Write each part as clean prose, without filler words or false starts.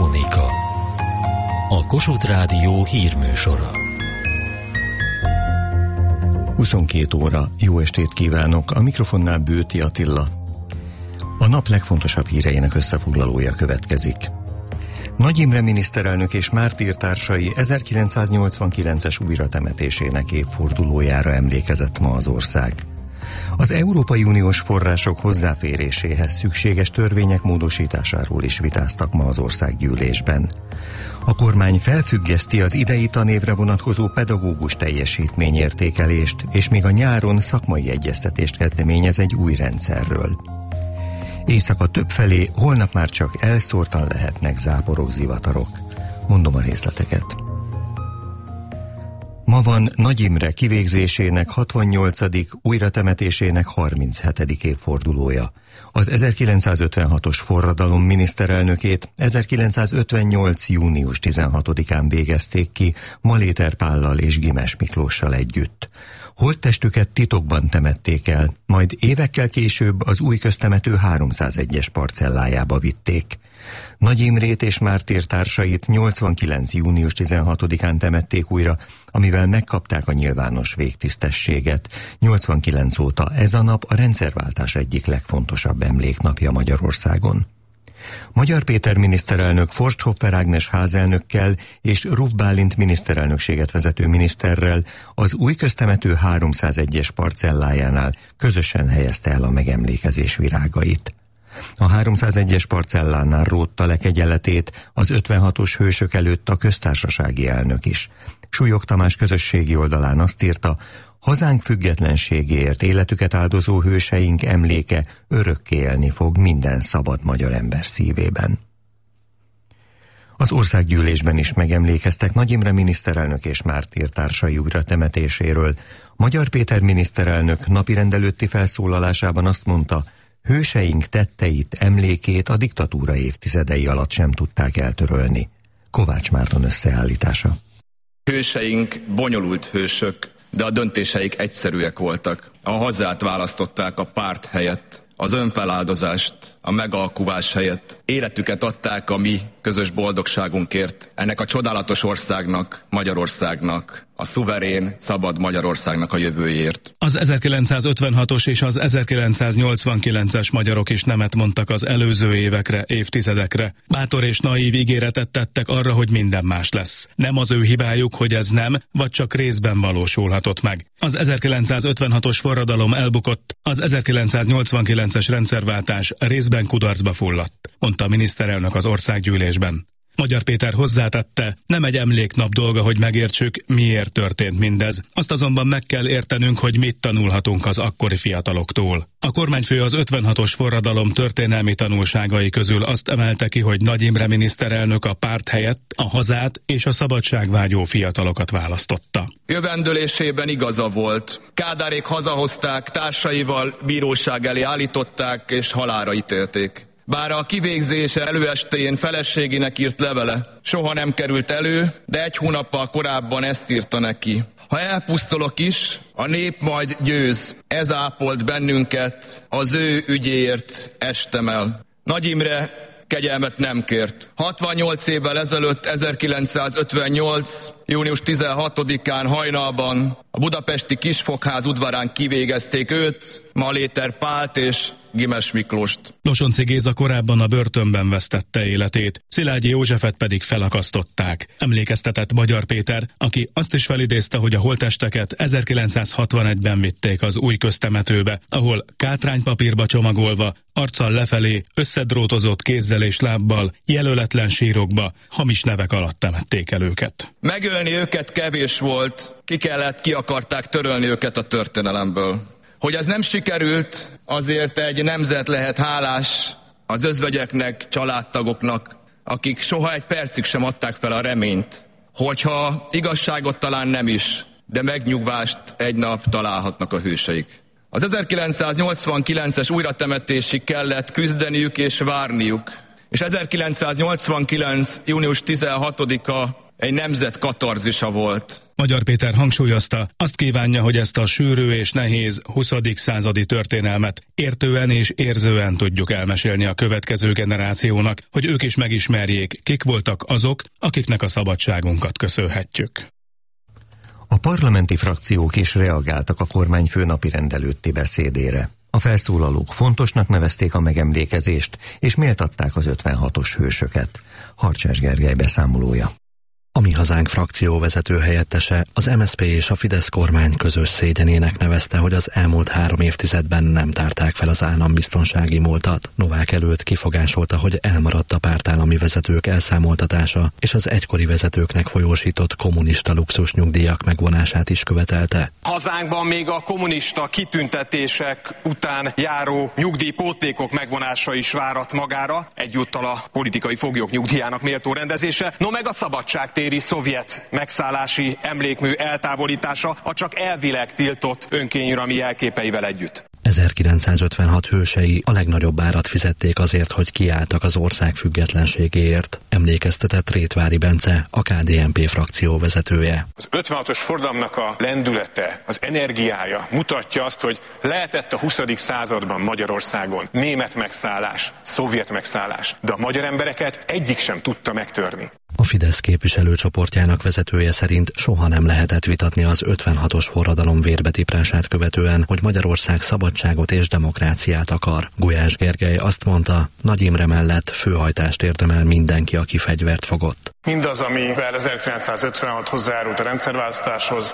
Krónika. A Kossuth Rádió hírműsora. 22 óra. Jó estét kívánok! A mikrofonnál Bőti Attila. A nap legfontosabb híreinek összefoglalója következik. Nagy Imre miniszterelnök és mártírtársai 1989-es újratemetésének évfordulójára emlékezett ma az ország. Az Európai Uniós források hozzáféréséhez szükséges törvények módosításáról is vitáztak ma az országgyűlésben. A kormány felfüggeszti az idei tanévre vonatkozó pedagógus teljesítményértékelést, és még a nyáron szakmai egyeztetést kezdeményez egy új rendszerről. Éjszaka többfelé holnap már csak elszórtan lehetnek záporok, zivatarok. Mondom a részleteket. Ma van Nagy Imre kivégzésének 68., újratemetésének 37. évfordulója. Az 1956-os forradalom miniszterelnökét 1958. június 16-án végezték ki Maléter Pállal és Gimes Miklóssal együtt. Holttestüket titokban temették el, majd évekkel később az új köztemető 301-es parcellájába vitték. Nagy Imrét és mártírtársait 89. június 16-án temették újra, amivel megkapták a nyilvános végtisztességet. 89 óta ez a nap a rendszerváltás egyik legfontosabb emléknapja Magyarországon. Magyar Péter miniszterelnök Forsthoffer Ágnes házelnökkel és Ruf Bálint miniszterelnökséget vezető miniszterrel az új köztemető 301-es parcellájánál közösen helyezte el a megemlékezés virágait. A 301-es parcellánál rótta le kegyeletét az 56-os hősök előtt a köztársasági elnök is. Súlyog Tamás közösségi oldalán azt írta: hazánk függetlenségéért életüket áldozó hőseink emléke örökké élni fog minden szabad magyar ember szívében. Az országgyűlésben is megemlékeztek Nagy Imre miniszterelnök és mártírtársai újratemetéséről. Magyar Péter miniszterelnök napirend előtti felszólalásában azt mondta, hőseink tetteit, emlékét a diktatúra évtizedei alatt sem tudták eltörölni. Kovács Márton összeállítása. Hőseink bonyolult hősök, de a döntéseik egyszerűek voltak. A hazát választották a párt helyett, az önfeláldozást, a megalkuvás helyett. Életüket adták a mi közös boldogságunkért, ennek a csodálatos országnak, Magyarországnak, a szuverén, szabad Magyarországnak a jövőjéért. Az 1956-os és az 1989-es magyarok is nemet mondtak az előző évekre, évtizedekre. Bátor és naív ígéretet tettek arra, hogy minden más lesz. Nem az ő hibájuk, hogy ez nem, vagy csak részben valósulhatott meg. Az 1956-os forradalom elbukott, az 1989-es rendszerváltás részben kudarcba fulladt, mondta a miniszterelnök az országgyűlésben. Magyar Péter hozzátette, nem egy emléknap dolga, hogy megértsük, miért történt mindez. Azt azonban meg kell értenünk, hogy mit tanulhatunk az akkori fiataloktól. A kormányfő az 56-os forradalom történelmi tanulságai közül azt emelte ki, hogy Nagy Imre miniszterelnök a párt helyett a hazát és a szabadságvágyó fiatalokat választotta. Jövendőlésében igaza volt. Kádárék hazahozták, társaival bíróság elé állították és halálra ítélték. Bár a kivégzése előestéjén feleségének írt levele soha nem került elő, de egy hónappal korábban ezt írta neki. Ha elpusztulok is, a nép majd győz. Ez ápolt bennünket, az ő ügyéért estem el. Nagy Imre kegyelmet nem kért. 68 évvel ezelőtt, 1958. június 16-án hajnalban a budapesti Kisfogház udvarán kivégezték őt, Maléter Pált és Gimes Miklóst. Losonczy Géza korábban a börtönben vesztette életét, Szilágyi Józsefet pedig felakasztották. Emlékeztetett Magyar Péter, aki azt is felidézte, hogy a holttesteket 1961-ben vitték az új köztemetőbe, ahol kátránypapírba csomagolva, arccal lefelé, összedrótozott kézzel és lábbal, jelöletlen sírokba, hamis nevek alatt temették el őket. Megölni őket kevés volt, ki akarták törölni őket a történelemből. Hogy ez nem sikerült, azért egy nemzet lehet hálás az özvegyeknek, családtagoknak, akik soha egy percig sem adták fel a reményt, hogyha igazságot talán nem is, de megnyugvást egy nap találhatnak a hőseik. Az 1989-es újratemetésig kellett küzdeniük és várniuk, és 1989. június 16-a egy nemzet katarzisa volt. Magyar Péter hangsúlyozta, azt kívánja, hogy ezt a sűrű és nehéz 20. századi történelmet értően és érzően tudjuk elmesélni a következő generációnak, hogy ők is megismerjék, kik voltak azok, akiknek a szabadságunkat köszönhetjük. A parlamenti frakciók is reagáltak a kormányfő napirend előtti beszédére. A felszólalók fontosnak nevezték a megemlékezést, és méltatták az 56-os hősöket. Harcsás Gergely beszámolója. A Mi Hazánk frakció vezető helyettese az MSZP és a Fidesz kormány közös szégyenének nevezte, hogy az elmúlt 3 évtizedben nem tárták fel az állambiztonsági múltat. Novák előtt kifogásolta, hogy elmaradt a pártállami vezetők elszámoltatása, és az egykori vezetőknek folyósított kommunista luxus nyugdíjak megvonását is követelte. Hazánkban még a kommunista kitüntetések után járó nyugdíjpótlékok megvonása is várat magára, egyúttal a politikai foglyok nyugdíjának méltó rendezése, no meg a szabadságtéri szovjet megszállási emlékmű eltávolítása a csak elvileg tiltott önkényuralmi jelképeivel együtt. 1956 hősei a legnagyobb árat fizették azért, hogy kiálltak az ország függetlenségéért, emlékeztetett Rétvári Bence, a KDNP frakció vezetője. Az 56-os forradalomnak a lendülete, az energiája mutatja azt, hogy lehetett a 20. században Magyarországon német megszállás, szovjet megszállás, de a magyar embereket egyik sem tudta megtörni. A Fidesz képviselőcsoportjának vezetője szerint soha nem lehetett vitatni az 56-os forradalom vérbetiprását követően, hogy Magyarország szabadságot és demokráciát akar. Gulyás Gergely azt mondta, Nagy Imre mellett főhajtást érdemel mindenki, aki fegyvert fogott. Mindaz, amivel 1956 hozzájárult a rendszerváltozáshoz,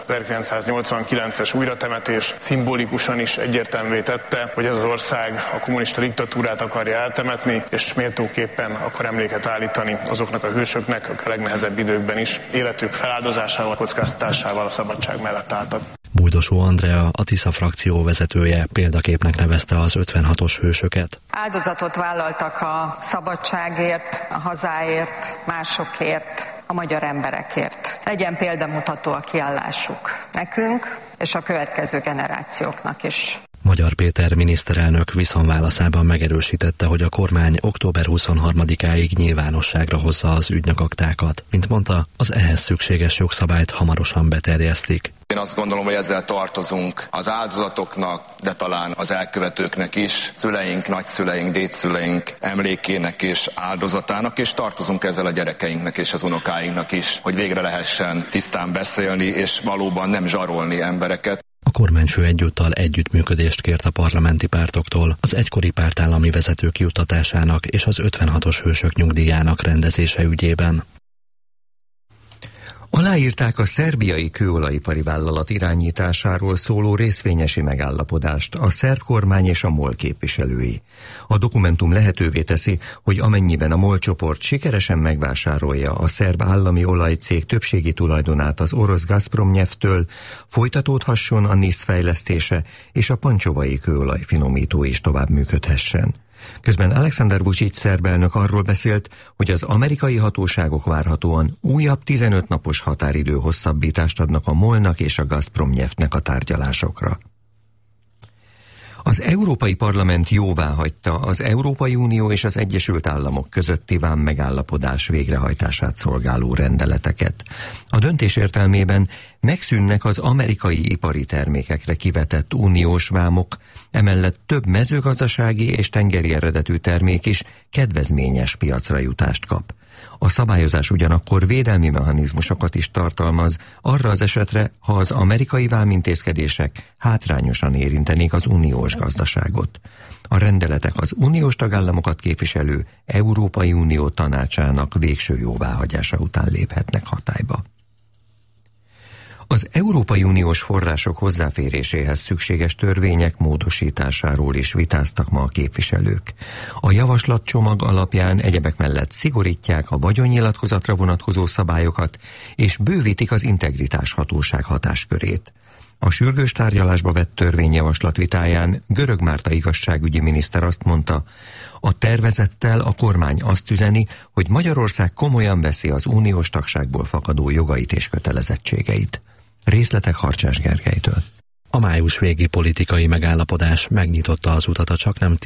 1989-es újratemetés szimbolikusan is egyértelművé tette, hogy ez az ország a kommunista diktatúrát akarja eltemetni, és méltóképpen akar emléket állítani azoknak a hősöknek, akik a legnehezebb időkben is életük feláldozásával, kockáztatásával a szabadság mellett álltak. Bújdosó Andrea, a Tisza frakció vezetője példaképnek nevezte az 56-os hősöket. Áldozatot vállaltak a szabadságért, a hazáért, másokért, a magyar emberekért. Legyen példamutató a kiállásuk nekünk és a következő generációknak is. Magyar Péter miniszterelnök viszonválaszában megerősítette, hogy a kormány október 23-áig nyilvánosságra hozza az ügynökaktákat. Mint mondta, az ehhez szükséges jogszabályt hamarosan beterjesztik. Én azt gondolom, hogy ezzel tartozunk az áldozatoknak, de talán az elkövetőknek is, szüleink, nagyszüleink, dédszüleink emlékének és áldozatának, és tartozunk ezzel a gyerekeinknek és az unokáinknak is, hogy végre lehessen tisztán beszélni, és valóban nem zsarolni embereket. A kormányfő egyúttal együttműködést kért a parlamenti pártoktól az egykori pártállami vezetők juttatásának és az 56-os hősök nyugdíjának rendezése ügyében. Aláírták a szerbiai kőolajipari vállalat irányításáról szóló részvényesi megállapodást a szerb kormány és a MOL képviselői. A dokumentum lehetővé teszi, hogy amennyiben a MOL csoport sikeresen megvásárolja a szerb állami olajcég többségi tulajdonát az orosz Gazpromnyeftől, folytatódhasson a NISZ fejlesztése és a pancsovai kőolaj finomító is tovább működhessen. Közben Alexander Vučić szerb elnök arról beszélt, hogy az amerikai hatóságok várhatóan újabb 15 napos határidő hosszabbítást adnak a MOL-nak és a Gazpromnyeftnek a tárgyalásokra. Az Európai Parlament jóváhagyta az Európai Unió és az Egyesült Államok közötti vám megállapodás végrehajtását szolgáló rendeleteket. A döntés értelmében megszűnnek az amerikai ipari termékekre kivetett uniós vámok, emellett több mezőgazdasági és tengeri eredetű termék is kedvezményes piacra jutást kap. A szabályozás ugyanakkor védelmi mechanizmusokat is tartalmaz arra az esetre, ha az amerikai vámintézkedések hátrányosan érintenék az uniós gazdaságot. A rendeletek az uniós tagállamokat képviselő Európai Unió tanácsának végső jóváhagyása után léphetnek hatályba. Az Európai Uniós források hozzáféréséhez szükséges törvények módosításáról is vitáztak ma a képviselők. A javaslatcsomag alapján egyebek mellett szigorítják a vagyonnyilatkozatra vonatkozó szabályokat, és bővítik az integritáshatóság hatáskörét. A sürgős tárgyalásba vett törvényjavaslat vitáján Görög Márta igazságügyi miniszter azt mondta, a tervezettel a kormány azt üzeni, hogy Magyarország komolyan veszi az uniós tagságból fakadó jogait és kötelezettségeit. Részletek Harcsás Gergelytől. A május végi politikai megállapodás megnyitotta az utat a csaknem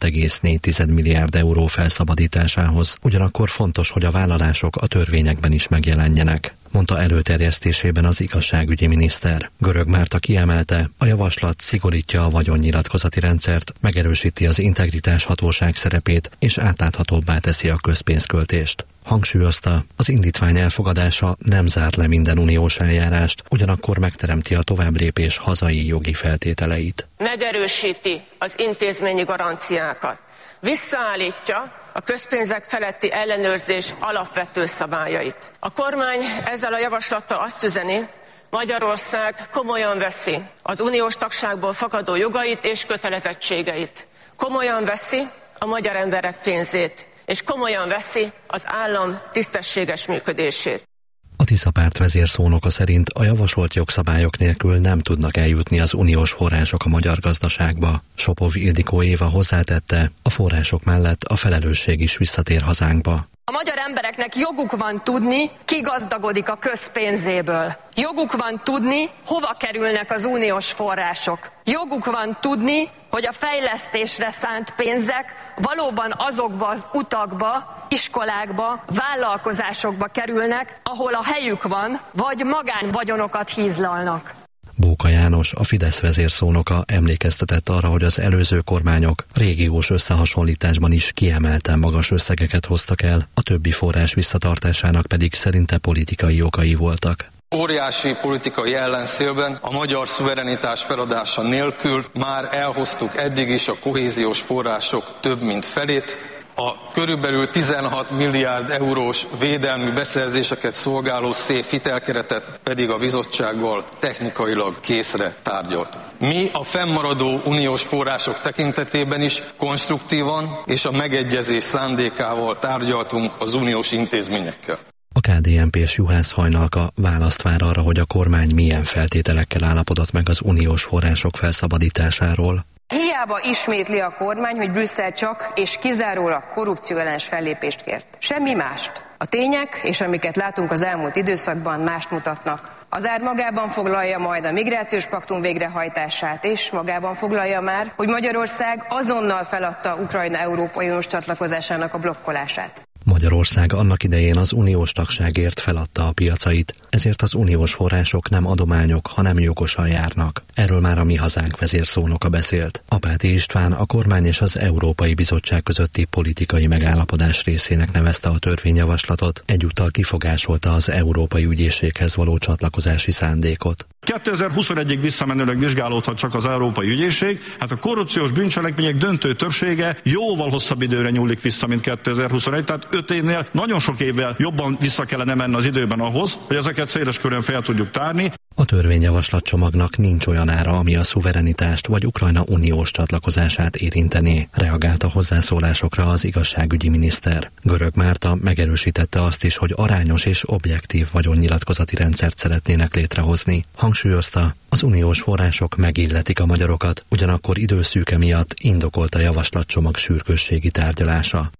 16,4 milliárd euró felszabadításához, ugyanakkor fontos, hogy a vállalások a törvényekben is megjelenjenek, mondta előterjesztésében az igazságügyi miniszter. Görög Márta kiemelte, a javaslat szigorítja a vagyonnyilatkozati rendszert, megerősíti az integritás hatóság szerepét és átláthatóbbá teszi a közpénzköltést. Hangsúlyozta, az indítvány elfogadása nem zár le minden uniós eljárást, ugyanakkor megteremti a továbblépés hazai jogi feltételeit. Megerősíti az intézményi garanciákat, visszaállítja a közpénzek feletti ellenőrzés alapvető szabályait. A kormány ezzel a javaslattal azt üzeni, Magyarország komolyan veszi az uniós tagságból fakadó jogait és kötelezettségeit. Komolyan veszi a magyar emberek pénzét, és komolyan veszi az állam tisztességes működését. A Tisza párt vezérszónoka szerint a javasolt jogszabályok nélkül nem tudnak eljutni az uniós források a magyar gazdaságba. Sopov Ildikó Éva hozzátette, a források mellett a felelősség is visszatér hazánkba. A magyar embereknek joguk van tudni, ki gazdagodik a közpénzéből. Joguk van tudni, hova kerülnek az uniós források. Joguk van tudni, hogy a fejlesztésre szánt pénzek valóban azokba az utakba, iskolákba, vállalkozásokba kerülnek, ahol a helyük van, vagy magánvagyonokat hízlalnak. Bóka János, a Fidesz vezérszónoka emlékeztetett arra, hogy az előző kormányok régiós összehasonlításban is kiemelten magas összegeket hoztak el, a többi forrás visszatartásának pedig szerinte politikai okai voltak. Óriási politikai ellenszélben a magyar szuverenitás feladása nélkül már elhoztuk eddig is a kohéziós források több mint felét, a körülbelül 16 milliárd eurós védelmi beszerzéseket szolgáló SZÉF hitelkeretet pedig a bizottsággal technikailag készre tárgyalt. Mi a fennmaradó uniós források tekintetében is konstruktívan és a megegyezés szándékával tárgyaltunk az uniós intézményekkel. A KDNP-s Juhász Hajnalka választ vár arra, hogy a kormány milyen feltételekkel állapodott meg az uniós források felszabadításáról. Hiába ismétli a kormány, hogy Brüsszel csak és kizárólag korrupcióellenes fellépést kért. Semmi mást. A tények, és amiket látunk az elmúlt időszakban, mást mutatnak. Az ár magában foglalja majd a migrációs paktum végrehajtását, és magában foglalja már, hogy Magyarország azonnal feladta Ukrajna Európai Uniós csatlakozásának a blokkolását. Magyarország annak idején az uniós tagságért feladta a piacait, ezért az uniós források nem adományok, hanem jogosan járnak. Erről már a Mi Hazánk vezérszónoka beszélt. Apáti István a kormány és az Európai Bizottság közötti politikai megállapodás részének nevezte a törvényjavaslatot, egyúttal kifogásolta az Európai Ügyészséghez való csatlakozási szándékot. 2021-ig visszamenőleg vizsgálódhat csak az Európai Ügyészség, hát a korrupciós bűncselekmények döntő többsége jóval hosszabb időre nyúlik vissza, mint 2021, tehát 5 évnél nagyon sok évvel jobban vissza kellene menni az időben ahhoz, hogy ezeket széles körön fel tudjuk tárni. A törvényjavaslatcsomagnak nincs olyan ára, ami a szuverenitást vagy Ukrajna uniós csatlakozását érintené, reagált a hozzászólásokra az igazságügyi miniszter. Görög Márta megerősítette azt is, hogy arányos és objektív vagyonnyilatkozati rendszert szeretnének létrehozni. Hangsúlyozta, az uniós források megilletik a magyarokat, ugyanakkor időszűke miatt indokolt a javaslatcsomag sürgősségi tárgyalása.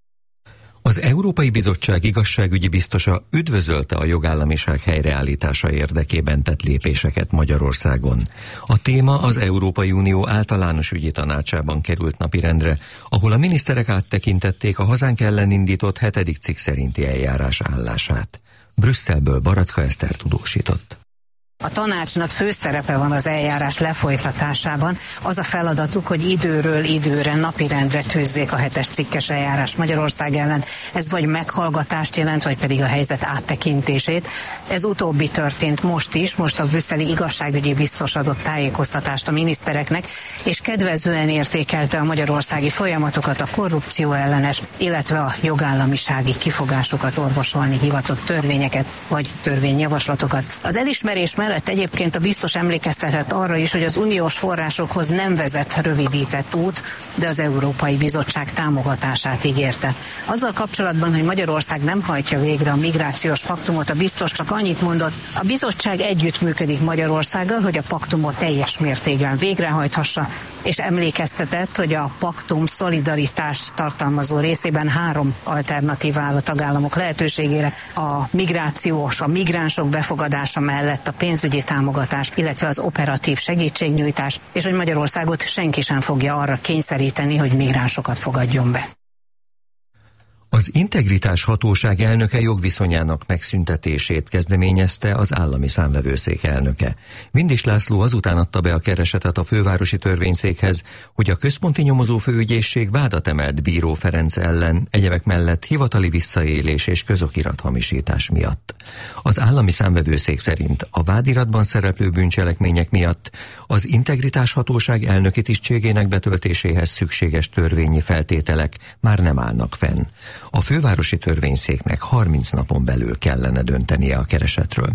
Az Európai Bizottság igazságügyi biztosa üdvözölte a jogállamiság helyreállítása érdekében tett lépéseket Magyarországon. A téma az Európai Unió általános ügyi tanácsában került napirendre, ahol a miniszterek áttekintették a hazánk ellen indított 7. cikk szerinti eljárás állását. Brüsszelből Baracka Eszter tudósított. A tanácsnak fő szerepe van az eljárás lefolytatásában. Az a feladatuk, hogy időről időre napirendre tűzzék a 7. cikkes eljárás Magyarország ellen. Ez vagy meghallgatást jelent, vagy pedig a helyzet áttekintését. Ez utóbbi történt most is, most a brüsszeli igazságügyi biztos adott tájékoztatást a minisztereknek, és kedvezően értékelte a magyarországi folyamatokat, a korrupció ellenes, illetve a jogállamisági kifogásokat orvosolni hivatott törvényeket, vagy törvényjavaslatokat. Az elismerés mellett egyébként a biztos emlékeztetett arra is, hogy az uniós forrásokhoz nem vezet rövidített út, de az Európai Bizottság támogatását ígérte. Azzal kapcsolatban, hogy Magyarország nem hajtja végre a migrációs paktumot, a biztos csak annyit mondott, a bizottság együttműködik Magyarországgal, hogy a paktumot teljes mértékben végrehajthassa, és emlékeztetett, hogy a paktum szolidaritást tartalmazó részében 3 alternatíva áll a tagállamok lehetőségére. A migrációs, a migránsok befogadása mellett a pénzügyi pénzügyi támogatás, illetve az operatív segítségnyújtás, és hogy Magyarországot senki sem fogja arra kényszeríteni, hogy migránsokat fogadjon be. Az Integritás Hatóság elnöke jogviszonyának megszüntetését kezdeményezte az Állami Számvevőszék elnöke. Vindis László azután adta be a keresetet a fővárosi törvényszékhez, hogy a Központi Nyomozó Főügyészség vádat emelt Bíró Ferenc ellen, egyebek mellett hivatali visszaélés és közokirathamisítás miatt. Az Állami Számvevőszék szerint a vádiratban szereplő bűncselekmények miatt az Integritás Hatóság elnöki tisztségének betöltéséhez szükséges törvényi feltételek már nem állnak fenn. A fővárosi törvényszéknek 30 napon belül kellene döntenie a keresetről.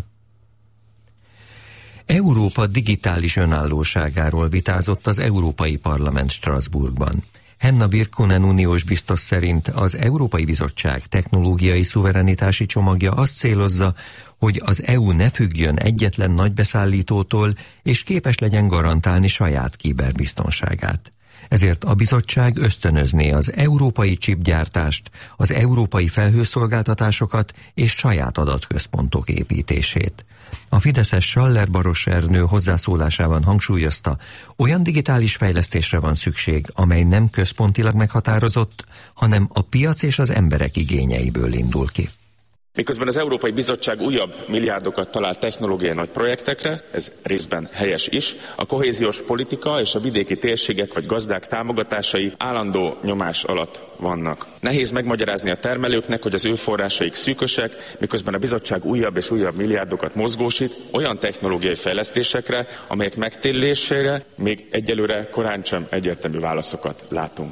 Európa digitális önállóságáról vitázott az Európai Parlament Strasbourgban. Henna Virkkunen uniós biztos szerint az Európai Bizottság technológiai szuverenitási csomagja azt célozza, hogy az EU ne függjön egyetlen nagybeszállítótól, és képes legyen garantálni saját kiberbiztonságát. Ezért a bizottság ösztönözné az európai csipgyártást, az európai felhőszolgáltatásokat és saját adatközpontok építését. A fideszes Schaller Baros Ernő hozzászólásában hangsúlyozta, olyan digitális fejlesztésre van szükség, amely nem központilag meghatározott, hanem a piac és az emberek igényeiből indul ki. Miközben az Európai Bizottság újabb milliárdokat talál technológiai nagy projektekre, ez részben helyes is, a kohéziós politika és a vidéki térségek vagy gazdák támogatásai állandó nyomás alatt vannak. Nehéz megmagyarázni a termelőknek, hogy az ő forrásaik szűkösek, miközben a bizottság újabb és újabb milliárdokat mozgósít olyan technológiai fejlesztésekre, amelyek megtérülésére még egyelőre korán sem egyértelmű válaszokat látunk.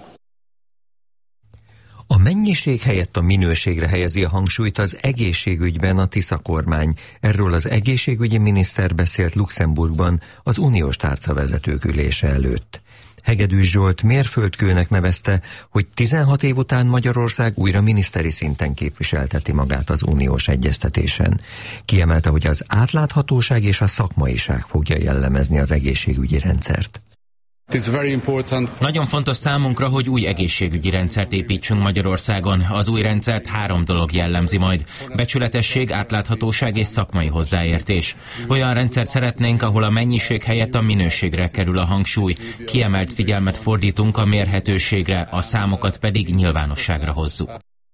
A mennyiség helyett a minőségre helyezi a hangsúlyt az egészségügyben a Tisza kormány. Erről az egészségügyi miniszter beszélt Luxemburgban az uniós tárcavezetők ülése előtt. Hegedűs Zsolt mérföldkőnek nevezte, hogy 16 év után Magyarország újra miniszteri szinten képviselteti magát az uniós egyeztetésen. Kiemelte, hogy az átláthatóság és a szakmaiság fogja jellemezni az egészségügyi rendszert. Nagyon fontos számunkra, hogy új egészségügyi rendszert építsünk Magyarországon. Az új rendszert 3 dolog jellemzi majd. Becsületesség, átláthatóság és szakmai hozzáértés. Olyan rendszert szeretnénk, ahol a mennyiség helyett a minőségre kerül a hangsúly. Kiemelt figyelmet fordítunk a mérhetőségre, a számokat pedig nyilvánosságra hozzuk.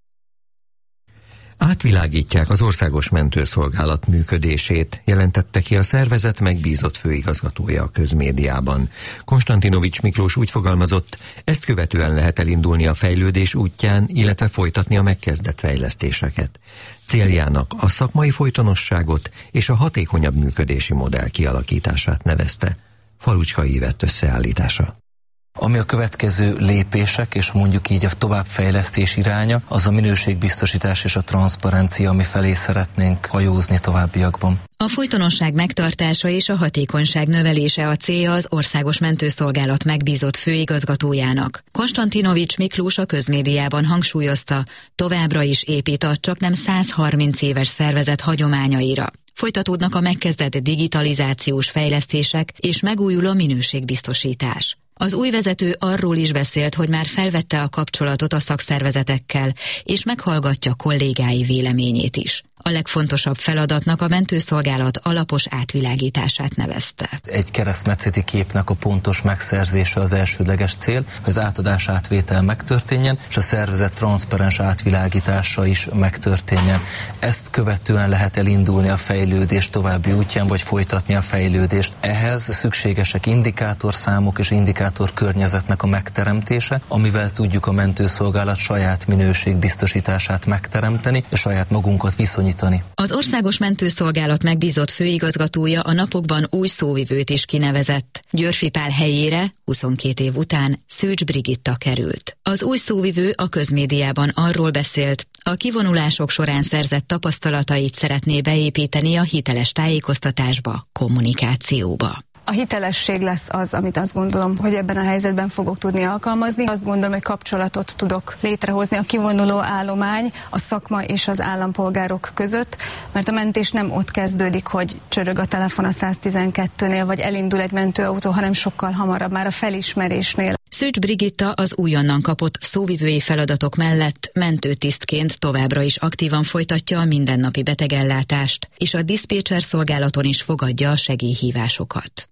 Átvilágítják az Országos Mentőszolgálat működését, jelentette ki a szervezet megbízott főigazgatója a közmédiában. Konstantinovics Miklós úgy fogalmazott, ezt követően lehet elindulni a fejlődés útján, illetve folytatni a megkezdett fejlesztéseket. Céljának a szakmai folytonosságot és a hatékonyabb működési modell kialakítását nevezte. Falucskai Ivett összeállítása. Ami a következő lépések, és mondjuk így a továbbfejlesztés iránya, az a minőségbiztosítás és a transzparencia, ami felé szeretnénk hajózni továbbiakban. A folytonosság megtartása és a hatékonyság növelése a célja az Országos Mentőszolgálat megbízott főigazgatójának. Konstantinovics Miklós a közmédiában hangsúlyozta, továbbra is épít a csaknem 130 éves szervezet hagyományaira. Folytatódnak a megkezdett digitalizációs fejlesztések és megújul a minőségbiztosítás. Az új vezető arról is beszélt, hogy már felvette a kapcsolatot a szakszervezetekkel, és meghallgatja kollégái véleményét is. A legfontosabb feladatnak a mentőszolgálat alapos átvilágítását nevezte. Egy keresztmetszeti képnek a pontos megszerzése az elsődleges cél, hogy az átadás átvétel megtörténjen, és a szervezet transzparens átvilágítása is megtörténjen. Ezt követően lehet elindulni a fejlődés további útján, vagy folytatni a fejlődést. Ehhez szükségesek indikátorszámok és indikátorkörnyezetnek a megteremtése, amivel tudjuk a mentőszolgálat saját minőségbiztosítását megteremteni, és saját magunkat viszonyítani. Az Országos Mentőszolgálat megbízott főigazgatója a napokban új szóvivőt is kinevezett. Györfi Pál helyére 22 év után Szűcs Brigitta került. Az új szóvivő a közmédiában arról beszélt, a kivonulások során szerzett tapasztalatait szeretné beépíteni a hiteles tájékoztatásba, kommunikációba. A hitelesség lesz az, amit azt gondolom, hogy ebben a helyzetben fogok tudni alkalmazni. Azt gondolom, hogy kapcsolatot tudok létrehozni a kivonuló állomány, a szakma és az állampolgárok között, mert a mentés nem ott kezdődik, hogy csörög a telefon a 112-nél, vagy elindul egy mentőautó, hanem sokkal hamarabb, már a felismerésnél. Szűcs Brigitta az újonnan kapott szóvivői feladatok mellett mentőtisztként továbbra is aktívan folytatja a mindennapi betegellátást, és a diszpécser szolgálaton is fogadja a segélyhívásokat.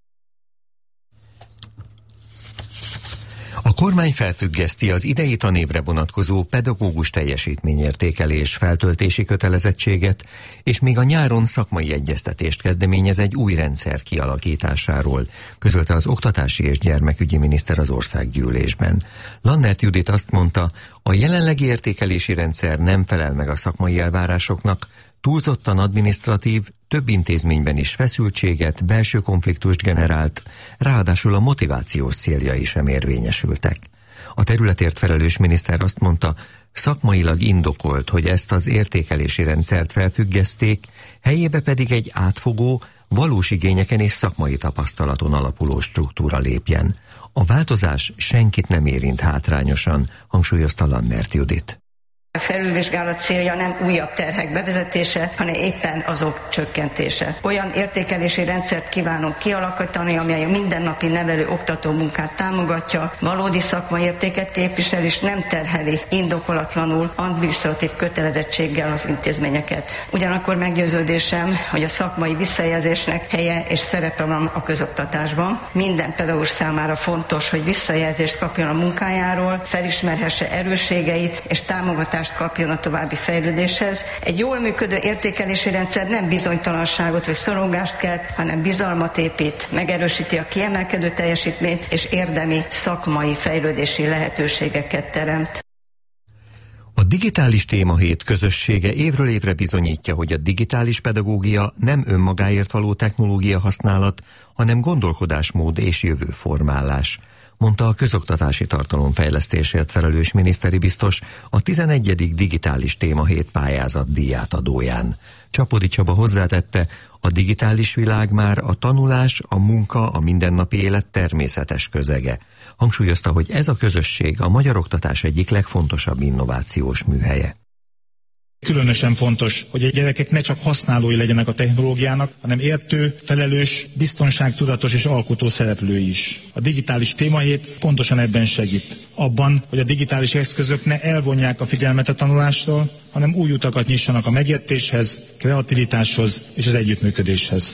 A kormány felfüggeszti az idei tanévre vonatkozó pedagógus teljesítményértékelés feltöltési kötelezettséget, és még a nyáron szakmai egyeztetést kezdeményez egy új rendszer kialakításáról, közölte az oktatási és gyermekügyi miniszter az országgyűlésben. Lannert Judit azt mondta, a jelenlegi értékelési rendszer nem felel meg a szakmai elvárásoknak, túlzottan adminisztratív, több intézményben is feszültséget, belső konfliktust generált, ráadásul a motivációs céljai sem érvényesültek. A területért felelős miniszter azt mondta, szakmailag indokolt, hogy ezt az értékelési rendszert felfüggeszték, helyébe pedig egy átfogó, valós igényeken és szakmai tapasztalaton alapuló struktúra lépjen. A változás senkit nem érint hátrányosan, hangsúlyozta Lannert Judit. A felülvizsgálat célja nem újabb terhek bevezetése, hanem éppen azok csökkentése. Olyan értékelési rendszert kívánunk kialakítani, amely a mindennapi nevelő-oktató munkát támogatja, valódi szakmai értéket képvisel és nem terheli indokolatlanul adminisztratív kötelezettséggel az intézményeket. Ugyanakkor meggyőződésem, hogy a szakmai visszajelzésnek helye és szerepe van a közoktatásban. Minden pedagógus számára fontos, hogy visszajelzést kapjon a munkájáról, felismerhesse erősségeit és támogatást kapjon a további fejlődéshez. Egy jól működő értékelési rendszer nem bizonytalanságot vagy szorongást kelt, hanem bizalmat épít, megerősíti a kiemelkedő teljesítményt és érdemi szakmai fejlődési lehetőségeket teremt. A digitális témahét közössége évről évre bizonyítja, hogy a digitális pedagógia nem önmagáért való technológia használat, hanem gondolkodásmód és jövőformálás, mondta a közoktatási tartalomfejlesztésért felelős miniszteri biztos a 11. digitális témahét pályázat díjátadóján. Csapodi Csaba hozzátette, a digitális világ már a tanulás, a munka, a mindennapi élet természetes közege. Hangsúlyozta, hogy ez a közösség a magyar oktatás egyik legfontosabb innovációs műhelye. Különösen fontos, hogy a gyerekek ne csak használói legyenek a technológiának, hanem értő, felelős, biztonságtudatos és alkotó szereplői is. A digitális témahét pontosan ebben segít. Abban, hogy a digitális eszközök ne elvonják a figyelmet a tanulástól, hanem új utakat nyissanak a megértéshez, kreativitáshoz és az együttműködéshez.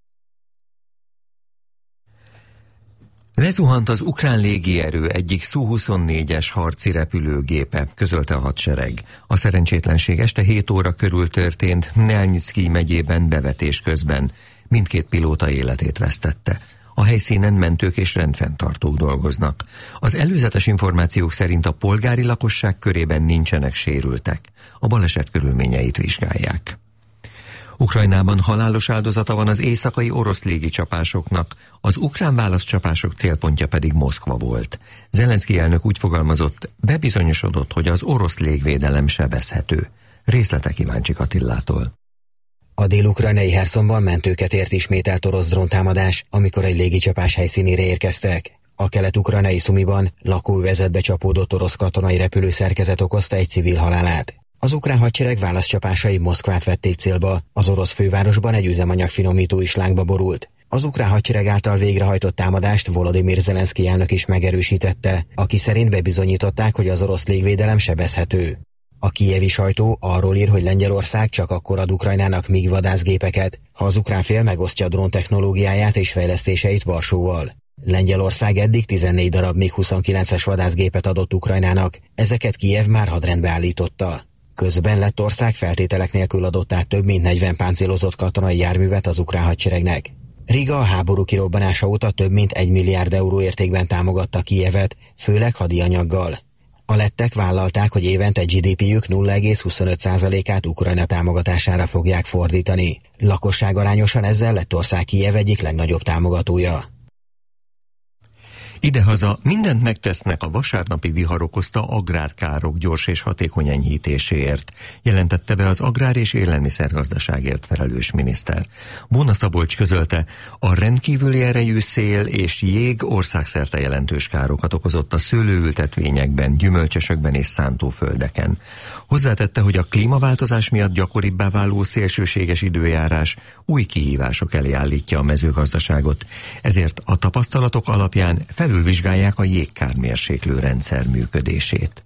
Lezuhant az ukrán légierő egyik Su-24-es harci repülőgépe, közölte a hadsereg. A szerencsétlenség este 7 óra körül történt Hmelnyszkij megyében bevetés közben. Mindkét pilóta életét vesztette. A helyszínen mentők és rendfenntartók dolgoznak. Az előzetes információk szerint a polgári lakosság körében nincsenek sérültek. A baleset körülményeit vizsgálják. Ukrajnában halálos áldozata van az éjszakai orosz légicsapásoknak, az ukrán válaszcsapások célpontja pedig Moszkva volt. Zelenszkij elnök úgy fogalmazott, bebizonyosodott, hogy az orosz légvédelem sebezhető. Részletek Iváncsik Attillától. A dél-ukrajnai Herszonban mentőket ért ismételt orosz dróntámadás, amikor egy légicsapás helyszínére érkeztek. A kelet-ukrajnai Szumiban lakóövezetbe csapódott orosz katonai repülőszerkezet okozta egy civil halálát. Az ukrán hadsereg válaszcsapásai Moszkvát vették célba, az orosz fővárosban egy üzemanyagfinomító is lángba borult. Az ukrán hadsereg által végrehajtott támadást Volodymyr Zelenszkij elnök is megerősítette, aki szerint bebizonyították, hogy az orosz légvédelem sebezhető. A kijevi sajtó arról ír, hogy Lengyelország csak akkor ad Ukrajnának MiG vadászgépeket, ha az ukrán fél megosztja a drón technológiáját és fejlesztéseit Varsóval. Lengyelország eddig 14 darab MiG-29-es vadászgépet adott Ukrajnának, ezeket Kijev már hadrendbe állította. Közben Lettország feltételek nélkül adott át több mint 40 páncélozott katonai járművet az ukrán hadseregnek. Riga a háború kirobbanása óta több mint 1 milliárd euró értékben támogatta Kijevet, főleg hadianyaggal. A lettek vállalták, hogy évente GDP-jük 0,25%-át Ukrajna támogatására fogják fordítani. Lakosságarányosan ezzel Lettország Kijev egyik legnagyobb támogatója. Idehaza mindent megtesznek a vasárnapi vihar okozta agrárkárok gyors és hatékony enyhítéséért, jelentette be az agrár- és élelmiszergazdaságért felelős miniszter. Bóna Szabolcs közölte, a rendkívüli erejű szél és jég országszerte jelentős károkat okozott a szőlőültetvényekben, gyümölcsösökben és szántóföldeken. Hozzátette, hogy a klímaváltozás miatt gyakoribbá váló szélsőséges időjárás új kihívások elé állítja a mezőgazdaságot, ezért a tapasztalatok alapján felülvizsgálják a jégkármérséklő rendszer működését.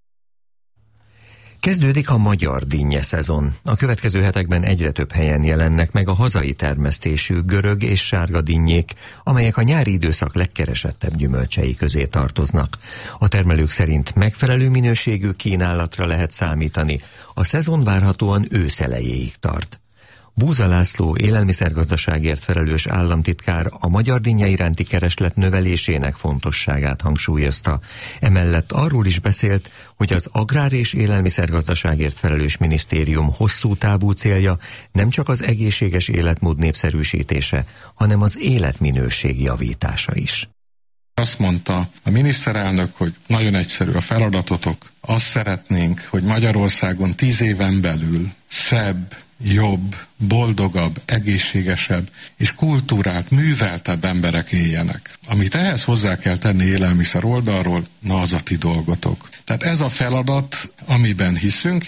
Kezdődik a magyar dinnye szezon. A következő hetekben egyre több helyen jelennek meg a hazai termesztésű görög és sárga dinnyék, amelyek a nyári időszak legkeresettebb gyümölcsei közé tartoznak. A termelők szerint megfelelő minőségű kínálatra lehet számítani. A szezon várhatóan ősz elejéig tart. Búza László élelmiszergazdaságért felelős államtitkár a magyar dinnye iránti kereslet növelésének fontosságát hangsúlyozta. Emellett arról is beszélt, hogy az Agrár- és Élelmiszergazdaságért felelős minisztérium hosszú távú célja nem csak az egészséges életmód népszerűsítése, hanem az életminőség javítása is. Azt mondta a miniszterelnök, hogy nagyon egyszerű a feladatotok. Azt szeretnénk, hogy Magyarországon 10 éven belül szebb, jobb, boldogabb, egészségesebb és kultúrált, műveltebb emberek éljenek. Amit ehhez hozzá kell tenni élelmiszer oldalról, na az a ti dolgotok. Tehát ez a feladat, amiben hiszünk.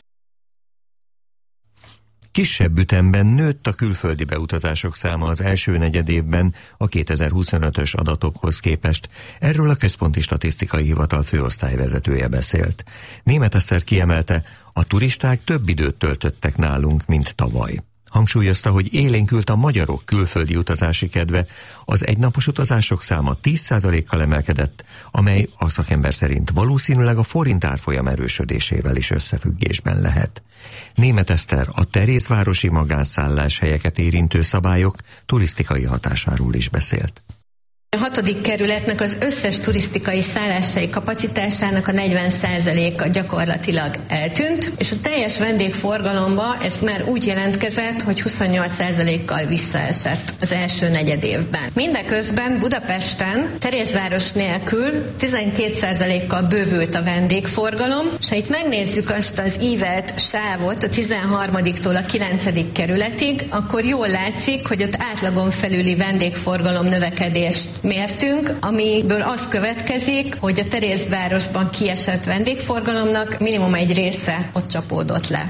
Kisebb ütemben nőtt a külföldi beutazások száma az első negyedévben a 2025-ös adatokhoz képest. Erről a Központi Statisztikai Hivatal főosztályvezetője beszélt. Németh Eszter kiemelte, a turisták több időt töltöttek nálunk, mint tavaly. Hangsúlyozta, hogy élénkült a magyarok külföldi utazási kedve, az egynapos utazások száma 10%-kal emelkedett, amely a szakember szerint valószínűleg a forint árfolyam erősödésével is összefüggésben lehet. Németh Eszter a terézvárosi magánszálláshelyeket érintő szabályok turisztikai hatásáról is beszélt. A 6. kerületnek az összes turisztikai szálláshelyi kapacitásának a 40%-a gyakorlatilag eltűnt, és a teljes vendégforgalomba ez már úgy jelentkezett, hogy 28%-kal visszaesett az első negyedévben. Mindeközben Budapesten Terézváros nélkül 12%-kal bővült a vendégforgalom, és ha itt megnézzük azt az ívelt sávot a 13-tól a 9. kerületig, akkor jól látszik, hogy ott átlagon felüli vendégforgalom növekedést mértünk, amiből az következik, hogy a Terézvárosban kiesett vendégforgalomnak minimum egy része ott csapódott le.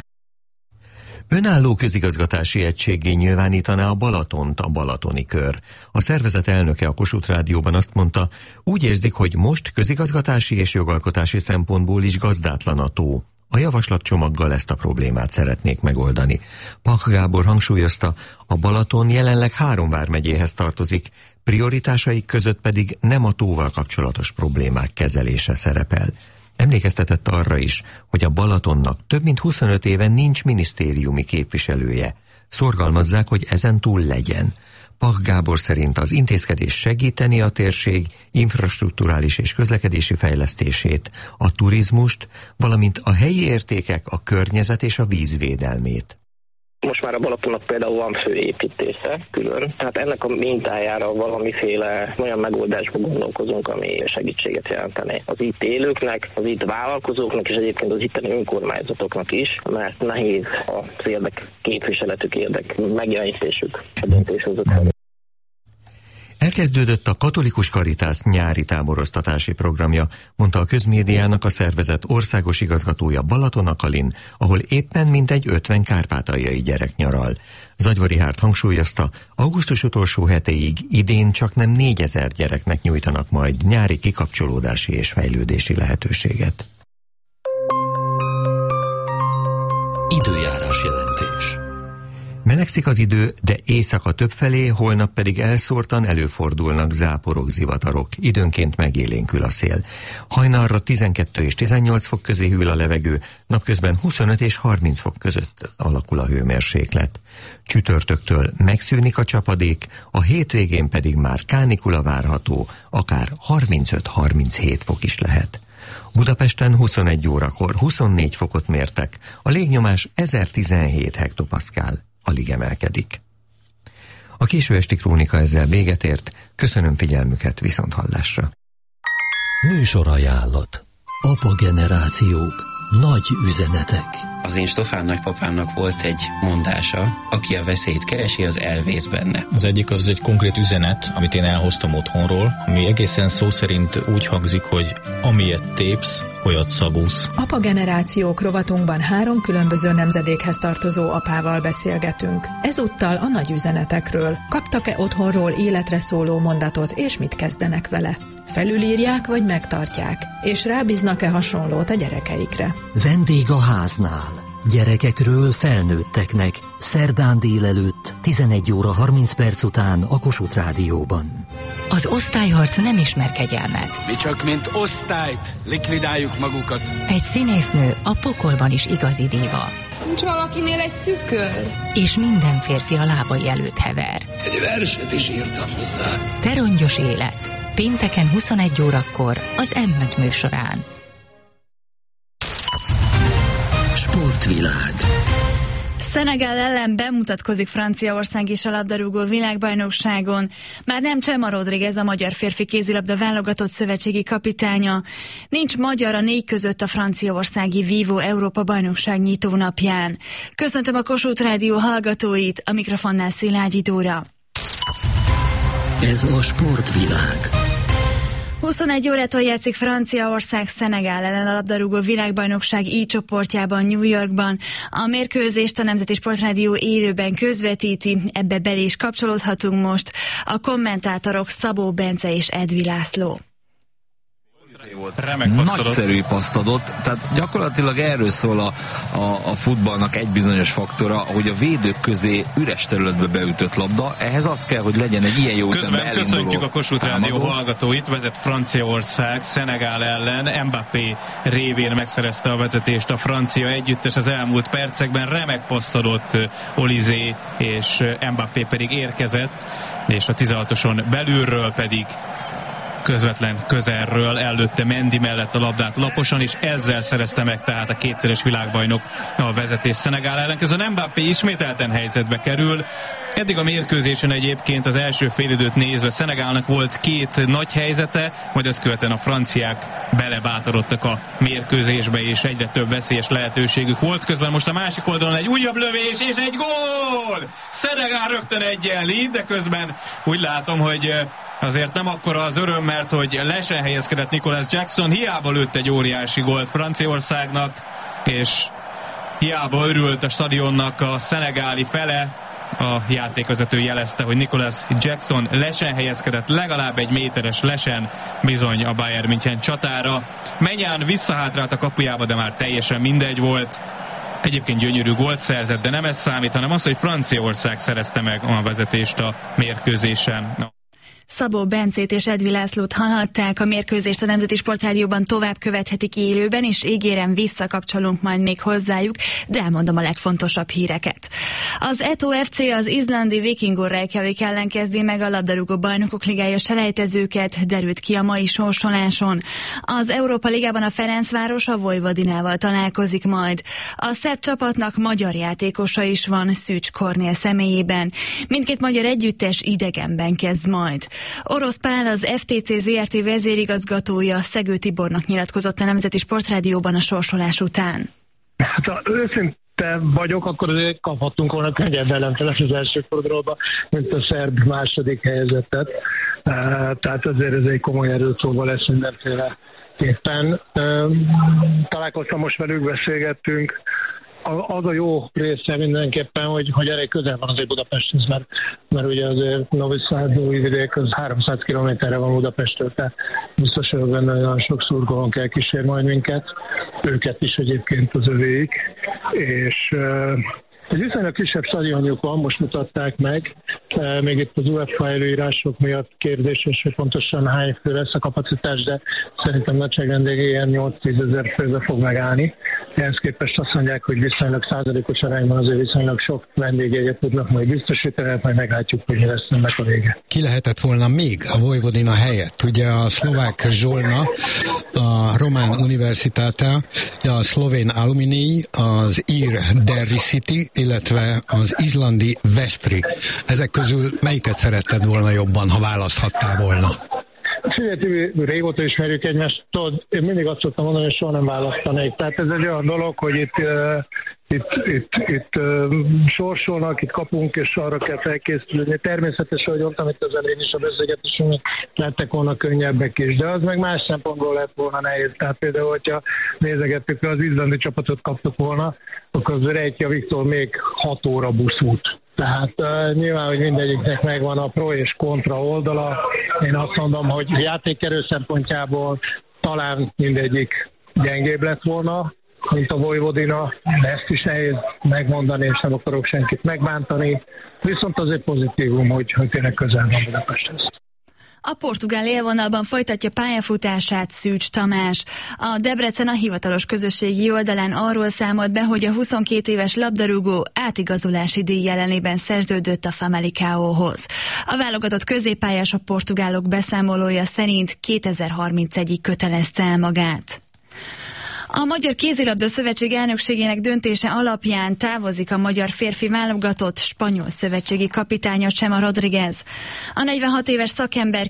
Önálló közigazgatási egységgé nyilvánítaná a Balatont a Balatoni Kör. A szervezet elnöke a Kossuth Rádióban azt mondta, úgy érzik, hogy most közigazgatási és jogalkotási szempontból is gazdátlan a tó. A javaslatcsomaggal ezt a problémát szeretnék megoldani. Pach Gábor hangsúlyozta, a Balaton jelenleg 3 vármegyéhez tartozik, prioritásaik között pedig nem a tóval kapcsolatos problémák kezelése szerepel. Emlékeztetett arra is, hogy a Balatonnak több mint 25 éve nincs minisztériumi képviselője. Szorgalmazzák, hogy ezen túl legyen. Pach Gábor szerint az intézkedés segíteni a térség infrastrukturális és közlekedési fejlesztését, a turizmust, valamint a helyi értékek, a környezet és a vízvédelmét. Most már a Balatonnak például van főépítése külön, tehát ennek a mintájára valamiféle olyan megoldásba gondolkozunk, ami segítséget jelentene az itt élőknek, az itt vállalkozóknak és egyébként az itteni önkormányzatoknak is, mert nehéz az érdekképviseletük, megjelenítésük a döntéshozók felé. Elkezdődött a Katolikus Karitász nyári táboroztatási programja, mondta a közmédiának a szervezet országos igazgatója Balaton Akalin, ahol éppen mintegy 50 kárpátaljai gyerek nyaral. Zagyva Richárd hangsúlyozta, augusztus utolsó hetéig idén csaknem 4000 gyereknek nyújtanak majd nyári kikapcsolódási és fejlődési lehetőséget. Időjárás jelentés. Melegszik az idő, de éjszaka többfelé, holnap pedig elszórtan előfordulnak záporok, zivatarok, időnként megélénkül a szél. Hajnalra 12 és 18 fok közé hűl a levegő, napközben 25 és 30 fok között alakul a hőmérséklet. Csütörtöktől megszűnik a csapadék, a hétvégén pedig már kánikula várható, akár 35-37 fok is lehet. Budapesten 21 órakor 24 fokot mértek, a légnyomás 1017 hektopaszkál. Alig emelkedik. A késő esti krónika ezzel véget ért, köszönöm figyelmüket, viszonthallásra. Műsor ajánlat. Apa generációk, nagy üzenetek. Az én Stofán nagypapámnak volt egy mondása, aki a veszélyt keresi, az elvész benne. Az egyik az egy konkrét üzenet, amit én elhoztam otthonról, ami egészen szó szerint úgy hangzik, hogy amilyet tépsz, olyat szabúsz. Apa generációk rovatunkban 3 különböző nemzedékhez tartozó apával beszélgetünk. Ezúttal a nagy üzenetekről. Kaptak-e otthonról életre szóló mondatot, és mit kezdenek vele? Felülírják vagy megtartják? És rábíznak-e hasonlót a gyerekeikre? Vendég a háznál. Gyerekekről felnőtteknek. Szerdán délelőtt, 11 óra 30 perc után a Kossuth Rádióban. Az osztályharc nem ismer kegyelmet. Mi csak mint osztályt likvidáljuk magukat. Egy színésznő a pokolban is igazi díva. Nincs valakinél egy tükör? És minden férfi a lábai előtt hever. Egy verset is írtam hozzá. Te rongyos élet. Pénteken 21 órakor az M5 műsorán. Sportvilág. Szenegál ellen bemutatkozik Franciaország is a labdarúgó világbajnokságon. Már nem Chema Rodriguez a magyar férfi kézilabda válogatott szövetségi kapitánya. Nincs magyar a 4 között a franciaországi Vívó Európa bajnokság nyitó napján. Köszöntöm a Kossuth Rádió hallgatóit, a mikrofonnál Szilágyi Dóra. Ez a sportvilág. 21 órától játszik Franciaország Szenegál ellen a labdarúgó világbajnokság I csoportjában, New Yorkban. A mérkőzést a Nemzeti Sportrádió élőben közvetíti, ebbe bele is kapcsolódhatunk most. A kommentátorok Szabó Bence és Edvi László. Nagyszerű paszt adott, tehát gyakorlatilag erről szól a futballnak egy bizonyos faktora, hogy a védők közé üres területbe beütött labda, ehhez az kell, hogy legyen egy ilyen jó ütembe elinduló. Köszöntjük a Kossuth Rádió hallgatóit, vezet Franciaország Szenegál ellen, Mbappé révén megszerezte a vezetést a francia együttes az elmúlt percekben, remek paszt adott Olizé, és Mbappé pedig érkezett, és a 16-oson belülről pedig közvetlen közelről előtte Mendy mellett a labdát laposan, és ezzel szerezte meg tehát a 2-szeres világbajnok a vezetés Szenegál ellen. Közben Mbappé ismételten helyzetbe kerül. Eddig a mérkőzésen egyébként az első félidőt nézve Szenegálnak volt 2 nagy helyzete, majd ezt követően a franciák belebátorodtak a mérkőzésbe, és egyre több veszélyes lehetőségük volt. Közben most a másik oldalon egy újabb lövés, és egy gól! Szenegál rögtön egyenlít, de közben úgy látom, hogy azért nem akkora az öröm, mert hogy lesen helyezkedett Nicolas Jackson, hiába lőtt egy óriási gólt Franciaországnak, és hiába örült a stadionnak a szenegáli fele. A játékvezető jelezte, hogy Nicolas Jackson lesen helyezkedett, legalább egy méteres lesen bizony a Bayern München csatára. Mennyán visszahátrált a kapujába, de már teljesen mindegy volt. Egyébként gyönyörű gólt szerzett, de nem ez számít, hanem az, hogy Franciaország szerezte meg a vezetést a mérkőzésen. Szabó Bencét és Edvi Lászlót hallhatták, a mérkőzést a Nemzeti Sportrádióban tovább követhetik élőben, és ígérem, visszakapcsolunk majd még hozzájuk, de elmondom a legfontosabb híreket. Az Eto FC az izlandi Víkingur Reykjavik ellen kezdi meg a labdarúgó bajnokok ligája selejtezőket, derült ki a mai sorsoláson. Az Európa Ligában a Ferencváros a Vojvodinával találkozik majd. A szerb csapatnak magyar játékosa is van, Szűcs Kornél személyében. Mindkét magyar együttes idegenben kezd majd. Orosz Pál, az FTC ZRT vezérigazgatója, Szegő Tibornak nyilatkozott a Nemzeti Sportrádióban a sorsolás után. Hát ha őszinte vagyok, akkor azért kaphattunk volna könnyebb ellenfelet az első fordulóba, mint a szerb második helyezettet. Tehát azért ez egy komoly erőszóval lesz mindenféleképpen. Találkoztam most velük, beszélgettünk. Az a jó része mindenképpen, hogy elég közel van azért Budapesthez, mert ugye azért Novi Sad, Újvidék, az 300 kilométerre van Budapesttől, tehát biztos, hogy benne olyan sok szurkolón kell kísér majd minket, őket is egyébként az övéik, és egy viszonylag kisebb stadionjuk van, most mutatták meg, még itt az UEFA előírások miatt kérdéses, hogy pontosan hány fő lesz a kapacitás, de szerintem nagyságrendben ilyen 8-10 ezer főbe fog megállni. Ehhez képest azt mondják, hogy viszonylag százalékos arányban azért viszonylag sok vendégjegyet tudnak majd biztosítani, majd meglátjuk, hogy mi lesz ennek a vége. Ki lehetett volna még a Vojvodina helyett? Ugye a szlovák Zsolna, a román Universitáta, a szlovén Alumini, az ír Derry City, illetve az izlandi Veszpri. Ezek közül melyiket szeretted volna jobban, ha választhattál volna? Figyelj, régóta ismerjük egymást, tudod, én mindig azt szoktam mondani, hogy soha nem választanék. Tehát ez egy olyan dolog, hogy itt sorsolnak, itt kapunk, és arra kell felkészülni. Természetesen, hogy mondtam itt az elején is a beszélgetésünk, lettek volna könnyebbek is, de az meg más szempontból lett volna nehéz. Tehát például, hogyha nézegettük, az izlandi csapatot kaptuk volna, akkor az Reykjaviktól még 6 óra buszút. Tehát nyilván, hogy mindegyiknek megvan a pro és kontra oldala. Én azt mondom, hogy játékerő szempontjából talán mindegyik gyengébb lett volna, mint a Vojvodina, de ezt is nehéz megmondani, és nem akarok senkit megbántani. Viszont azért pozitívum, hogy tényleg közel van Budapesthez. A portugál élvonalban folytatja pályafutását Szűcs Tamás. A Debrecen a hivatalos közösségi oldalán arról számolt be, hogy a 22 éves labdarúgó átigazolási díj ellenében szerződött a Famalicãóhoz. A válogatott középpályás a portugálok beszámolója szerint 2031-ig kötelezte el magát. A Magyar Kézilabda Szövetség elnökségének döntése alapján távozik a magyar férfi válogatott spanyol szövetségi kapitánya Chema Rodríguez. A 46 éves szakember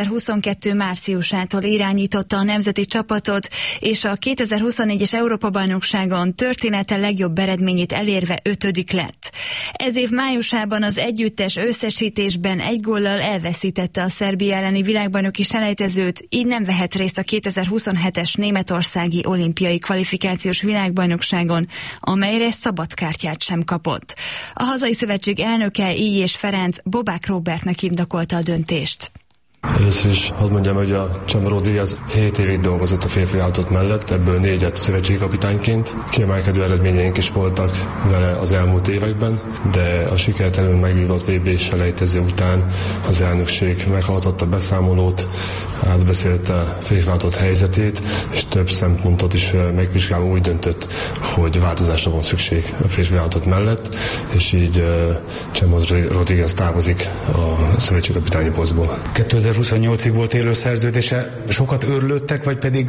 2022 márciusától irányította a nemzeti csapatot, és a 2024-es Európa-bajnokságon története legjobb eredményét elérve 5. lett. Ez év májusában az együttes összesítésben 1 góllal elveszítette a Szerbia elleni világbajnoki selejtezőt, így nem vehet részt a 2027-es németországi olimpiai kvalifikációs világbajnokságon, amelyre szabadkártyát sem kapott. A hazai szövetség elnöke Illyés Ferenc Bobák Róbertnek indokolta a döntést. Először is hadd mondjam, hogy a Chema Rodríguez 7 évig dolgozott a férfi válogatott mellett, ebből 4-et szövetségi kapitányként. Kiemelkedő eredményeink is voltak vele az elmúlt években, de a sikertelenül megvívott VB selejtező után az elnökség meghallgatta a beszámolót, átbeszélte a férfi válogatott helyzetét, és több szempontot is megvizsgálva úgy döntött, hogy változásra van szükség a férfi válogatott mellett, és így Chema Rodríguez távozik a szövetségi kapitányi posztból. 2028-ig volt élő szerződése. Sokat őrlődtek, vagy pedig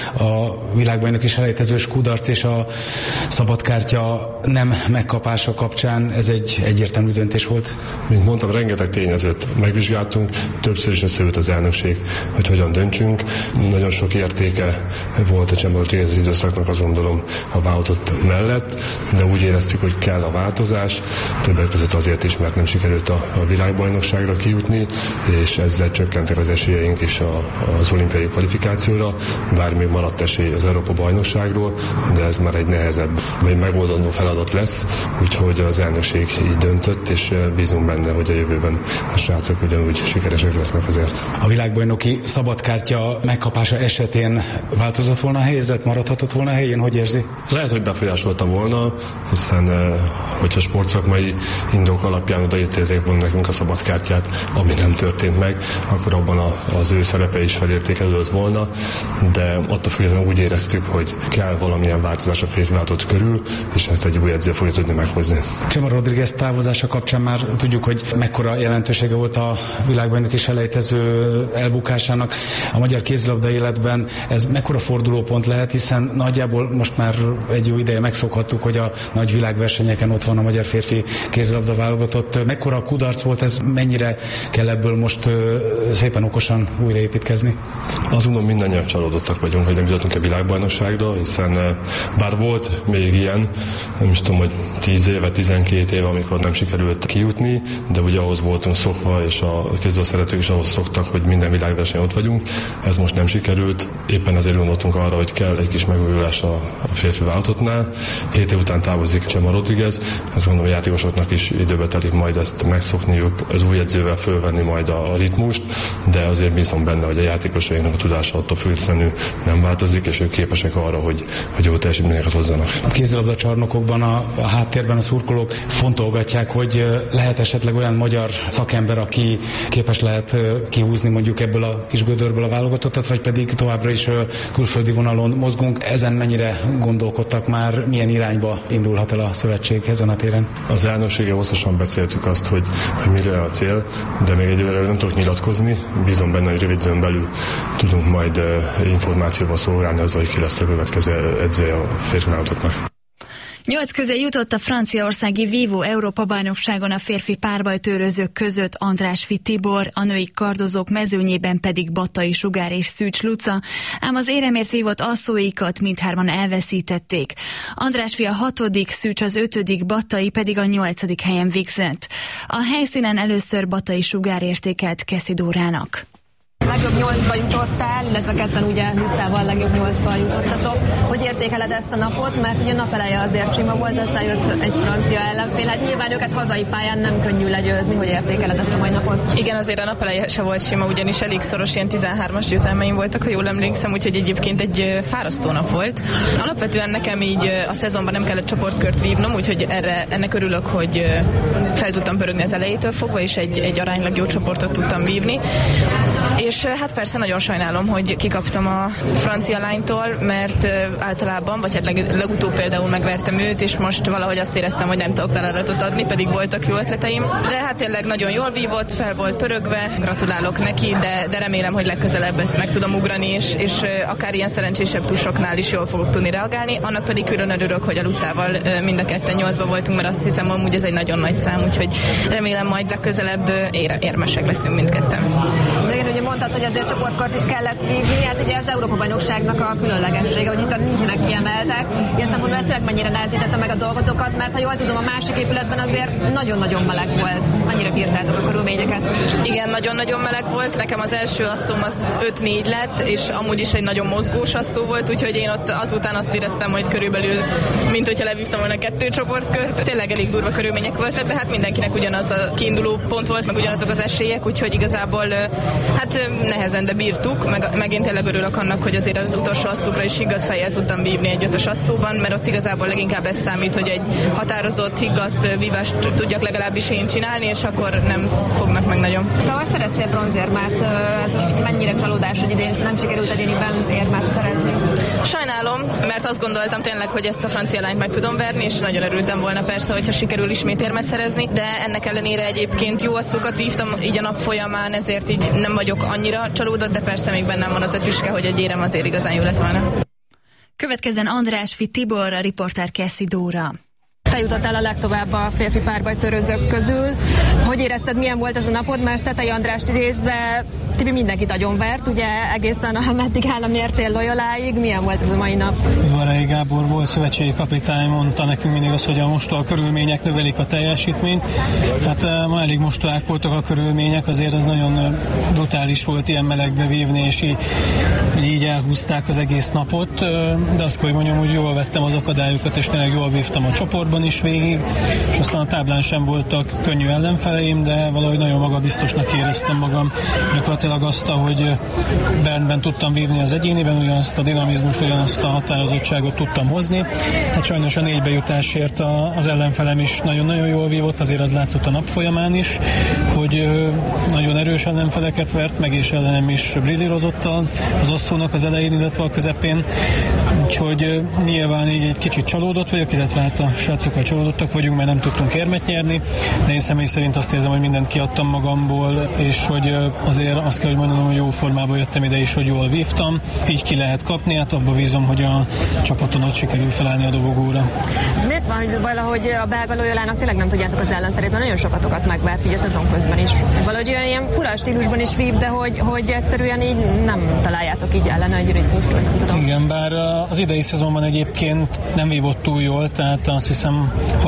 a világbajnoki selejtezős kudarc és a szabadkártya nem megkapása kapcsán ez egy egyértelmű döntés volt? Mint mondtam, rengeteg tényezőt megvizsgáltunk, többször is összeült az elnökség, hogy hogyan döntsünk. Nagyon sok értéke volt a Chema Rodríguez az időszaknak, azt gondolom, a válogatott mellett, de úgy éreztük, hogy kell a változás, többek között azért is, mert nem sikerült a világbajnokságra kijutni, és ezzel csökkentek az esélyeink is az olimpiai kvalifikációra, bár még maradt esély az Európa-bajnokságról, de ez már egy nehezebb, vagy megoldandó feladat lesz, úgyhogy az elnökség így döntött, és bízunk benne, hogy a jövőben a srácok ugyanúgy sikeresek lesznek azért. A világbajnoki szabadkártya megkapása esetén változott volna a helyzet, maradhatott volna a helyén, hogy érzi? Lehet, hogy befolyásolta volna, hiszen hogyha sportszakmai indok alapján odaítélték volna nekünk a szabadkártyát, ami nem történt meg, akkor abban az ő szerepe is felértékelődött volna, de attól függetlenül úgy éreztük, hogy kell valamilyen változás a férfi válogatott körül, és ezt egy új edző fogja tudni meghozni. Chema Rodríguez távozása kapcsán már tudjuk, hogy mekkora jelentősége volt a világbajnoki selejtező elbukásának a magyar kézilabda életben. Ez mekkora fordulópont lehet, hiszen nagyjából most már egy jó ideje megszokhattuk, hogy a nagy világversenyeken ott van a magyar férfi kézilabda válogatott. Mekkora kudarc volt ez, mennyire kell ebből most szépen okosan újraépítkezni? Azt gondolom, mindannyian csalódottak vagyunk, hogy nem jutottunk a világbajnokságra, hiszen bár volt még ilyen, nem is tudom, hogy 10 éve, 12 éve, amikor nem sikerült kijutni, de ugye ahhoz voltunk szokva, és a kézilabda szeretők is ahhoz szoktak, hogy minden világverseny ott vagyunk. Ez most nem sikerült. Éppen ezért gondoltunk arra, hogy kell egy kis megújulás a férfi válogatottnál. 7 év után távozik Chema Rodríguez. Azt gondolom, a játékosoknak is időbe telik majd ezt megszokniuk, az új edzővel fölvenni majd a ritmust, de azért bízom benne, hogy a játékosainknak a tudása attól függetlenül nem változik, és ők képesek arra, hogy jó teljesítményeket hozzanak. A kézilabda csarnokokban, a háttérben a szurkolók fontolgatják, hogy lehet esetleg olyan magyar szakember, aki képes lehet kihúzni mondjuk ebből a kis gödörből a válogatottat, vagy pedig továbbra is külföldi vonalon mozgunk. Ezen mennyire gondolkodtak már, milyen irányba indulhat el a szövetség ezen a téren? Az elnökséggel hosszasan beszéltük azt, hogy mire a cél, de még egyelőre nem tudok nyilatkozni. Bízom benne, hogy rövid időn belül tudunk majd információval szolgálni azzal, hogy ki lesz a következő edzője a férfi válogatottnak. 8 közé jutott a franciaországi Vívó Európa-bajnokságon a férfi párbajtőrözők között Andrásfi Tibor, a női kardozók mezőnyében pedig Battai Sugár és Szűcs Luca, ám az éremért vívott asszóikat mindhárman elveszítették. Andrásfi a 6., Szűcs az 5., Battai pedig a 8. helyen végzett. A helyszínen először Battai Sugár értékelt Keszi Dórának. Legjobb 8-ba jutottál, illetve ketten ugye Lucával legjobb 8-ba jutottatok. Hogy értékeled ezt a napot? Mert ugye napeleje azért sima volt, aztán jött egy francia ellenfél. Hát nyilván őket hazai pályán nem könnyű legyőzni. Hogy értékeled ezt a mai napot? Igen, azért a napeleje se volt sima, ugyanis elég szoros, ilyen 13-as győzelmeim voltak, ha jól emlékszem, úgyhogy egyébként egy fárasztó nap volt. Alapvetően nekem így a szezonban nem kellett csoportkört vívnom, úgyhogy ennek örülök, hogy fel tudtam pörögni az elejétől fogva, és egy aránylag jó csoportot tudtam vívni. És hát persze nagyon sajnálom, hogy kikaptam a francia lánytól, mert általában, vagy hát legutóbb például megvertem őt, és most valahogy azt éreztem, hogy nem tudok találatot adni, pedig voltak jó ötleteim. De hát tényleg nagyon jól vívott, fel volt pörögve, gratulálok neki, de remélem, hogy legközelebb ezt meg tudom ugrani, és akár ilyen szerencsésebb túsoknál is jól fogok tudni reagálni. Annak pedig külön örülök, hogy a Lucával mind a ketten 8-ba voltunk, mert azt hiszem, hogy ez egy nagyon nagy szám, úgyhogy remélem majd legközelebb érmesek leszünk mindketten. Mondtad, hogy azért csoportkört is kellett vívni, hát ugye az Európa-bajnokságnak a különlegessége, hogy itt nincsenek kiemeltek. Ilyen szempontból ez tényleg mennyire nehezítette meg a dolgotokat, mert ha jól tudom, a másik épületben azért nagyon-nagyon meleg volt. Mennyire bírtátok a körülményeket? Igen, nagyon-nagyon meleg volt. Nekem az első asszóm az 5-4 lett, és amúgy is egy nagyon mozgós asszó volt, úgyhogy én ott azután azt éreztem, hogy körülbelül, mint hogyha levívtam volna 2 csoportkört. Tényleg elég durva körülmények voltak, de hát mindenkinek ugyanaz a kiinduló pont volt, meg ugyanazok az esélyek, úgyhogy igazából hát nehezen, de bírtuk, meg én tényleg örülök annak, hogy azért az utolsó asszókra is higgadt fejjel tudtam vívni egy 5-ös asszóban, mert ott igazából leginkább ez számít, hogy egy határozott, higgadt vívást tudjak legalábbis én csinálni, és akkor nem fognak meg nagyon. Te azt szereztél bronzérmát, ez most mennyire csalódás, hogy idén nem sikerült egyéniben érmát szerezni? Sajnálom, mert azt gondoltam tényleg, hogy ezt a francia lányt meg tudom verni, és nagyon örültem volna persze, hogyha sikerül ismét érmet szerezni, de ennek ellenére egyébként jó asszókat vívtam így a nap folyamán, ezért így nem vagyok annyira csalódott, de persze még bennem van az a tüske, hogy egy érem azért igazán jó lett volna. Következzen Andrásfi Tibor, a riporter Keszi Dóra. Te jutottál a legtovább a férfi párbajtőrözők közül. Hogy érezted, milyen volt ez a napod? Mert Szetei Andrást idézve Tibi mindenkit agyon vert, ugye egészen ameddig állam értél Loyoláig. Milyen volt ez a mai nap? Udvarai Gábor volt szövetségi kapitány, mondta nekünk mindig azt, hogy a mostoha körülmények növelik a teljesítményt. Hát ma elég mostohák voltak a körülmények, azért ez nagyon brutális volt ilyen melegbe vívni, és így elhúzták az egész napot. De azt kell, hogy mondjam, hogy jól vettem az akadályokat, és tényleg jól vívtam a csoportban is végig, és aztán a táblán sem voltak könnyű ellenfeleim, de valahogy nagyon magabiztosnak éreztem magam. Gyakorlatilag azt, hogy Bernben tudtam vívni az egyéniben, ugyanazt a dinamizmust, ugyanazt a határozottságot tudtam hozni. Hát sajnos a 4 jutásért az ellenfelem is nagyon-nagyon jól vívott, azért az látszott a nap folyamán is, hogy nagyon erős ellenfeleket vert, meg és ellenem is brillírozott az asszónak az elején, illetve a közepén. Úgyhogy nyilván így egy kicsit csalódott vagyok, illetve hát a srácokkal csalódottak vagyunk, mert nem tudtunk érmet nyerni, de én személy szerint azt érzem, hogy mindent kiadtam magamból, és hogy azért azt kell, hogy mondanom, hogy jó formában jöttem ide is, hogy jól vívtam, így ki lehet kapni, hát abba bízom, hogy a csapaton ott sikerül felállni a dobogóra. Ez miért van, hogy valahogy a belga Loyolának tényleg nem tudjátok az ellenszerét, mert nagyon sokatokat megvert így a szezon közben is. Valahogy olyan ilyen fura stílusban is vív, de hogy egyszerűen így nem találjátok így ellene egy ritmust, vagy nem tudom. Igen, bár az idei szezonban egyébként nem vívott túl jól, tehát azt hiszem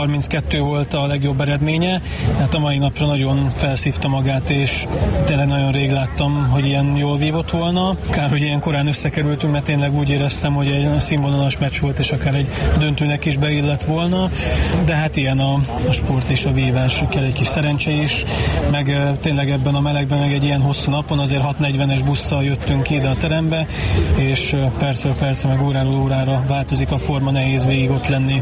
32 volt a legjobb eredménye, tehát a mai napra nagyon felszívta magát, és tényleg nagyon rég láttam, hogy ilyen jól vívott volna. Kár, hogy ilyen korán összekerültünk, mert tényleg úgy éreztem, hogy egy színvonalas meccs volt, és akár egy döntőnek is beillett volna, de hát ilyen a sport és a vívás, kell egy kis szerencse is, meg tényleg ebben a melegben, meg egy ilyen hosszú napon azért 6:40-es busszal jöttünk ide a terembe, és persze meg óráról órára változik a forma, nehéz végig ott lenni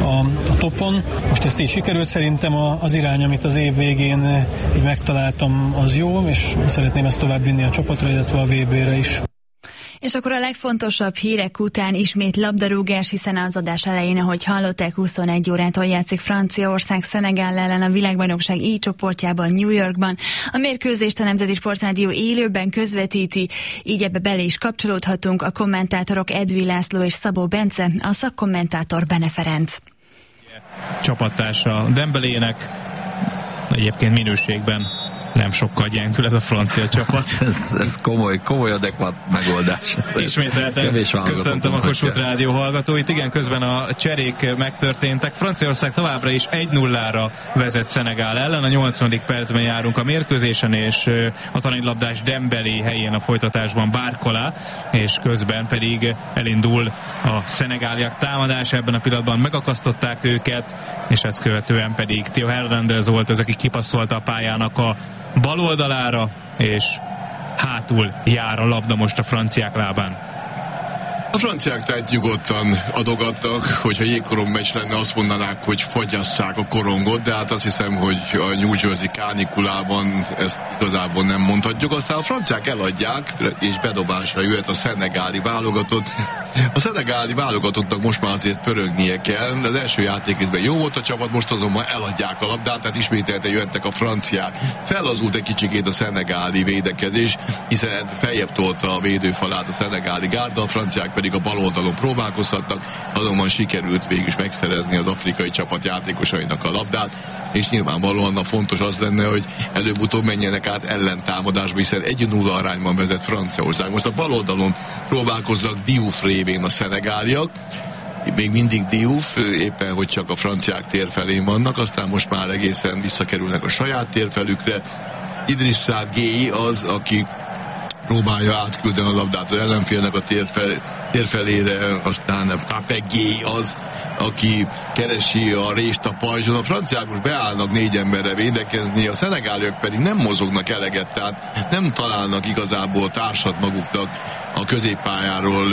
a topon. Most ezt így sikerült, szerintem az irány, amit az év végén így megtaláltam, az jó, és szeretném ezt tovább vinni a csapatra, illetve a VB-re is. És akkor a legfontosabb hírek után ismét labdarúgás, hiszen az adás elején, ahogy hallották, 21 órától játszik Franciaország Szenegál ellen a világbajnokság I csoportjában, New Yorkban. A mérkőzést a Nemzeti Sportrádió élőben közvetíti, így ebbe bele is kapcsolódhatunk. A kommentátorok Edvi László és Szabó Bence, a szakkommentátor Bene Ferenc. csapattársa Dembelének. Egyébként minőségben nem sokkal gyengül ez a francia csapat. ez komoly adekvát megoldás. Ismételten köszöntöm a Kossuth Rádió hallgatóit. Igen, közben a cserék megtörténtek. Franciaország továbbra is 1-0-ra vezet Szenegál ellen. A 80. percben járunk a mérkőzésen, és az aranylabdás Dembélé helyén a folytatásban Barcola, és közben pedig elindul a szenegáliak támadása. Ebben a pillanatban megakasztották őket, és ezt követően pedig Theo Hernandez volt az, aki kipasszolta a pályának a bal oldalára, és hátul jár a labda most a franciák lábán. A franciák tehát nyugodtan adogattak, hogyha jégkorong meccs lenne, azt mondanák, hogy fagyasszák a korongot, de hát azt hiszem, hogy a New Jersey kánikulában ezt igazából nem mondhatjuk. Aztán a franciák eladják, és bedobásra jöhet a szenegáli válogatott. A szenegáli válogatottnak most már azért pörögnie kell. Az első játékrészben jó volt a csapat, most azonban eladják a labdát, tehát ismételten jöttek a franciák. Fellazult egy kicsikét a szenegáli védekezés, hiszen feljebb tolta a védőfalát a szenegáli gárda, a franciák pedig a bal oldalon próbálkozhattak, azonban sikerült végül is megszerezni az afrikai csapat játékosainak a labdát, és nyilvánvalóan fontos az lenne, hogy előbb-utóbb menjenek át ellentámadásba, hiszen 1-0 arányban vezet Franciaország. Most a bal oldalon próbálkoznak Diouf révén a szenegáliak, még mindig Diouf, éppen hogy csak a franciák tér felén vannak, aztán most már egészen visszakerülnek a saját térfelükre. Idrissa Gueye az, aki próbálja átküldeni a labdát az ellenfélnek a térfelére, aztán Pape Gueye az, aki keresi a rést a pajzson. A franciák most beállnak 4 emberre védekezni, a szenegáliak pedig nem mozognak eleget, tehát nem találnak igazából társat maguknak a középpályáról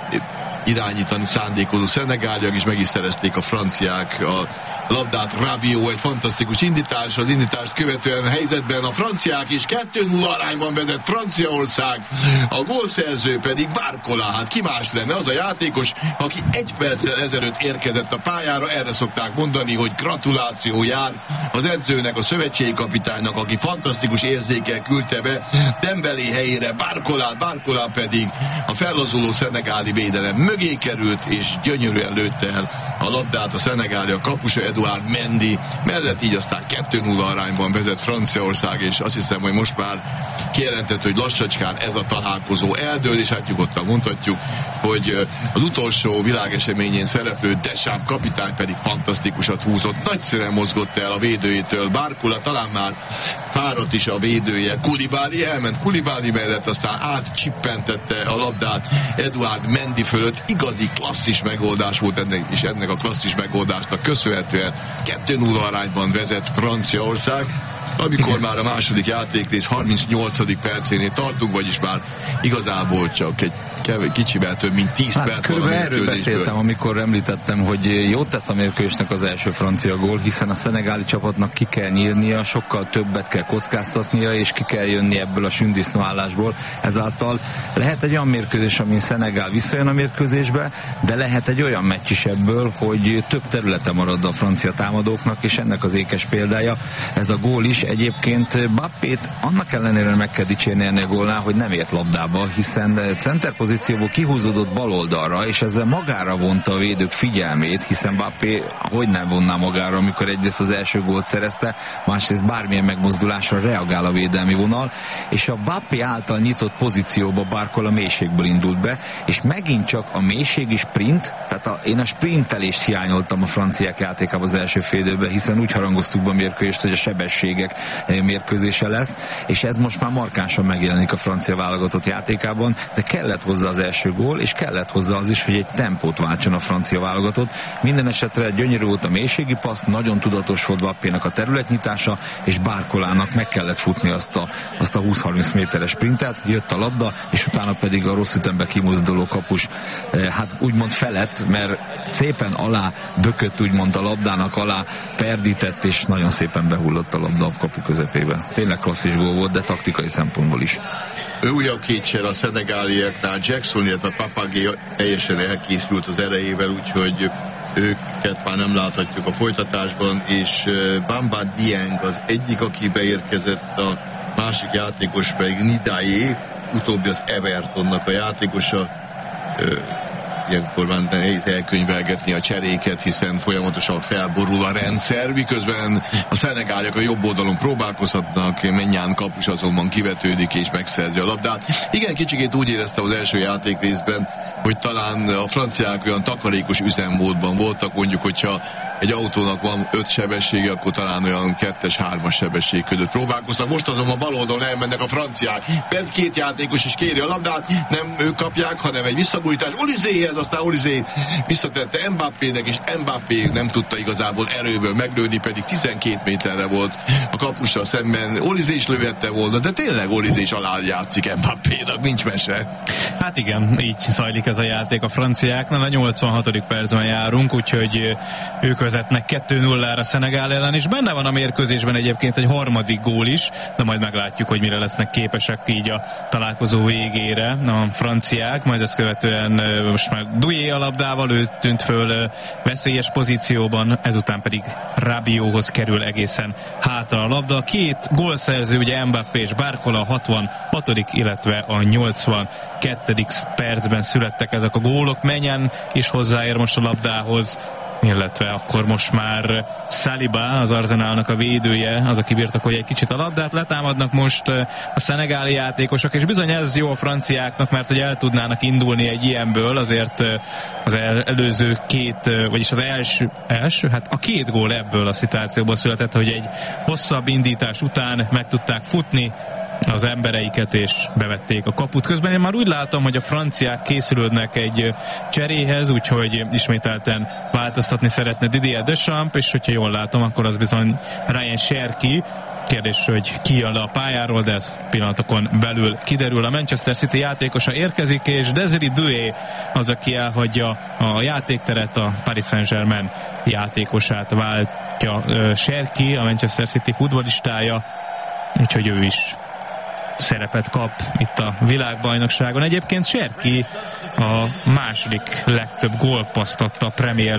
irányítani szándékozó szenegáliak, és meg is szerezték a franciák a labdát. Rabiot egy fantasztikus indítás, az indítást követően helyzetben a franciák is 2-0 arányban vezet Franciaország, a gólszerző pedig Barcola. Hát ki más lenne? Az a játékos, aki 1 perccel ezelőtt érkezett a pályára. Erre szokták mondani, hogy gratuláció jár az edzőnek, a szövetségi kapitánynak, aki fantasztikus érzékkel küldte be Dembélé helyére Barcola pedig a fellazuló szenegáli védelem mögé került, és gyönyörűen lőtte el a labdát a szenegáli, a kapusa Eduard Mendy mellett, így aztán 2-0 arányban vezet Franciaország, és azt hiszem, hogy most már kijelentett, hogy lassacskán ez a találkozó eldől, és hát nyugodtan mondhatjuk, hogy az utolsó világeseményén szereplő Deschamps kapitány pedig fantasztikusat húzott, nagyszerűen mozgott el a védőjétől Barcola, talán már fáradt is a védője, Koulibaly elment Koulibaly mellett, aztán átcsippentette a labdát Eduard Mendy fölött. Igazi klasszis megoldás volt ennek, és ennek a klasszis megoldásnak köszönhetően 2-0 arányban vezet Franciaország, amikor már a második játékrész 38. percénél tartunk, vagyis már igazából csak egy kicsivel több, mint 10 perc van a mérkőzésből. Erről beszéltem, amikor említettem, hogy jót tesz a mérkőzésnek az első francia gól, hiszen a szenegáli csapatnak ki kell nyírnia, sokkal többet kell kockáztatnia, és ki kell jönni ebből a sündisznóállásból. Ezáltal lehet egy olyan mérkőzés, amin Szenegál visszajön a mérkőzésbe, de lehet egy olyan meccs is ebből, hogy több területe marad a francia támadóknak, és ennek az ékes példája ez a gól is. Egyébként Mbappét annak ellenére meg kell dicsérni ennél a gólnál, hogy nem ért labdába, hiszen center pozícióból kihúzódott bal oldalra, és ezzel magára vonta a védők figyelmét, hiszen Mbappé hogy nem vonná magára, amikor egyrészt az első gólt szerezte, másrészt bármilyen megmozdulásra reagál a védelmi vonal, és a Mbappé által nyitott pozícióba Barcola mélységből indult be, és megint csak a mélységi sprint, tehát én a sprintelést hiányoltam a franciák játékában az első fél időben, hiszen úgy harangoztuk be a mérkőzést, hogy a sebességek mérkőzése lesz, és ez most már markánsan megjelenik a francia válogatott játékában, de kellett hozzá az első gól, és kellett hozzá az is, hogy egy tempót váltson a francia válogatott. Minden esetre gyönyörű volt a mélységi passz, nagyon tudatos volt Mbappénak a területnyitása, és Barcolának meg kellett futni azt a 20-30 méteres sprintet, jött a labda, és utána pedig a rossz ütembe kimozduló kapus hát úgymond felett, mert szépen alá bökött úgymond a labdának, alá perdített, és nagyon szépen behullott a labda a kapu közepébe. Tényleg klasszis gól volt, de taktikai szempontból is. Újabb kétszer a szenegáliaknál, Jackson, illetve Pape Gueye teljesen elkészült az erejével, úgyhogy őket már nem láthatjuk a folytatásban, és Bamba Dieng az egyik, aki beérkezett, a másik játékos pedig Ndiaye, utóbbi az Evertonnak a játékosa. ilyenkor már nehéz elkönyvelgetni a cseréket, hiszen folyamatosan felborul a rendszer, miközben a szenegáliak a jobb oldalon próbálkozhatnak, Mennyán kapus azonban kivetődik és megszerzi a labdát. Igen, kicsikét úgy éreztem az első játékrészben, hogy talán a franciák olyan takarékos üzemmódban voltak, mondjuk, hogyha egy autónak van 5 sebessége, akkor talán olyan 2-3 sebesség között próbálkoztak. Most azonban bal oldalon elmennek a franciák. Bent 2 játékos is kéri a labdát, nem ők kapják, hanem egy visszagurítás Olizéhez, aztán Olizé visszatette Mbappének, és Mbappé nem tudta igazából erőből meglőni, pedig 12 méterre volt a kapussal szemben. Olizé is lövette volna, de tényleg Olizé is alá játszik Mbappénak, nincs mese. Hát igen, így zajlik ez a játék a franciáknál, a 86. percben járunk, úgyhogy ők vezetnek 2-0-ra Szenegál ellen, és benne van a mérkőzésben egyébként egy harmadik gól is, de majd meglátjuk, hogy mire lesznek képesek így a találkozó végére a franciák, majd ezt követően most már Doué a labdával, ő tűnt föl veszélyes pozícióban, ezután pedig Rabiothoz kerül egészen hátra a labda. 2 gólszerző, ugye Mbappé és Barcola a 66. illetve a 82. percben születtek ezek a gólok. Menjen is hozzáér most a labdához, illetve akkor most már Saliba, az Arsenalnak a védője, az, aki birtokolja egy kicsit a labdát, letámadnak most a szenegáli játékosok, és bizony ez jó a franciáknak, mert hogy el tudnának indulni egy ilyenből, azért az előző 2, vagyis az első, hát a 2 gól ebből a szituációból született, hogy egy hosszabb indítás után meg tudták futni az embereiket, és bevették a kaput. Közben én már úgy látom, hogy a franciák készülődnek egy cseréhez, úgyhogy ismételten változtatni szeretne Didier Deschamps, és hogyha jól látom, akkor az bizony Ryan Cherki. Kérdés, hogy ki jön le a pályáról, de ez pillanatokon belül kiderül. A Manchester City játékosa érkezik, és Desiree Doué az, aki elhagyja a játékteret, a Paris Saint-Germain játékosát váltja Cherki, a Manchester City futballistája, úgyhogy ő is szerepet kap itt a világbajnokságon. Egyébként Cherki a második legtöbb gólpasszt adta a Premier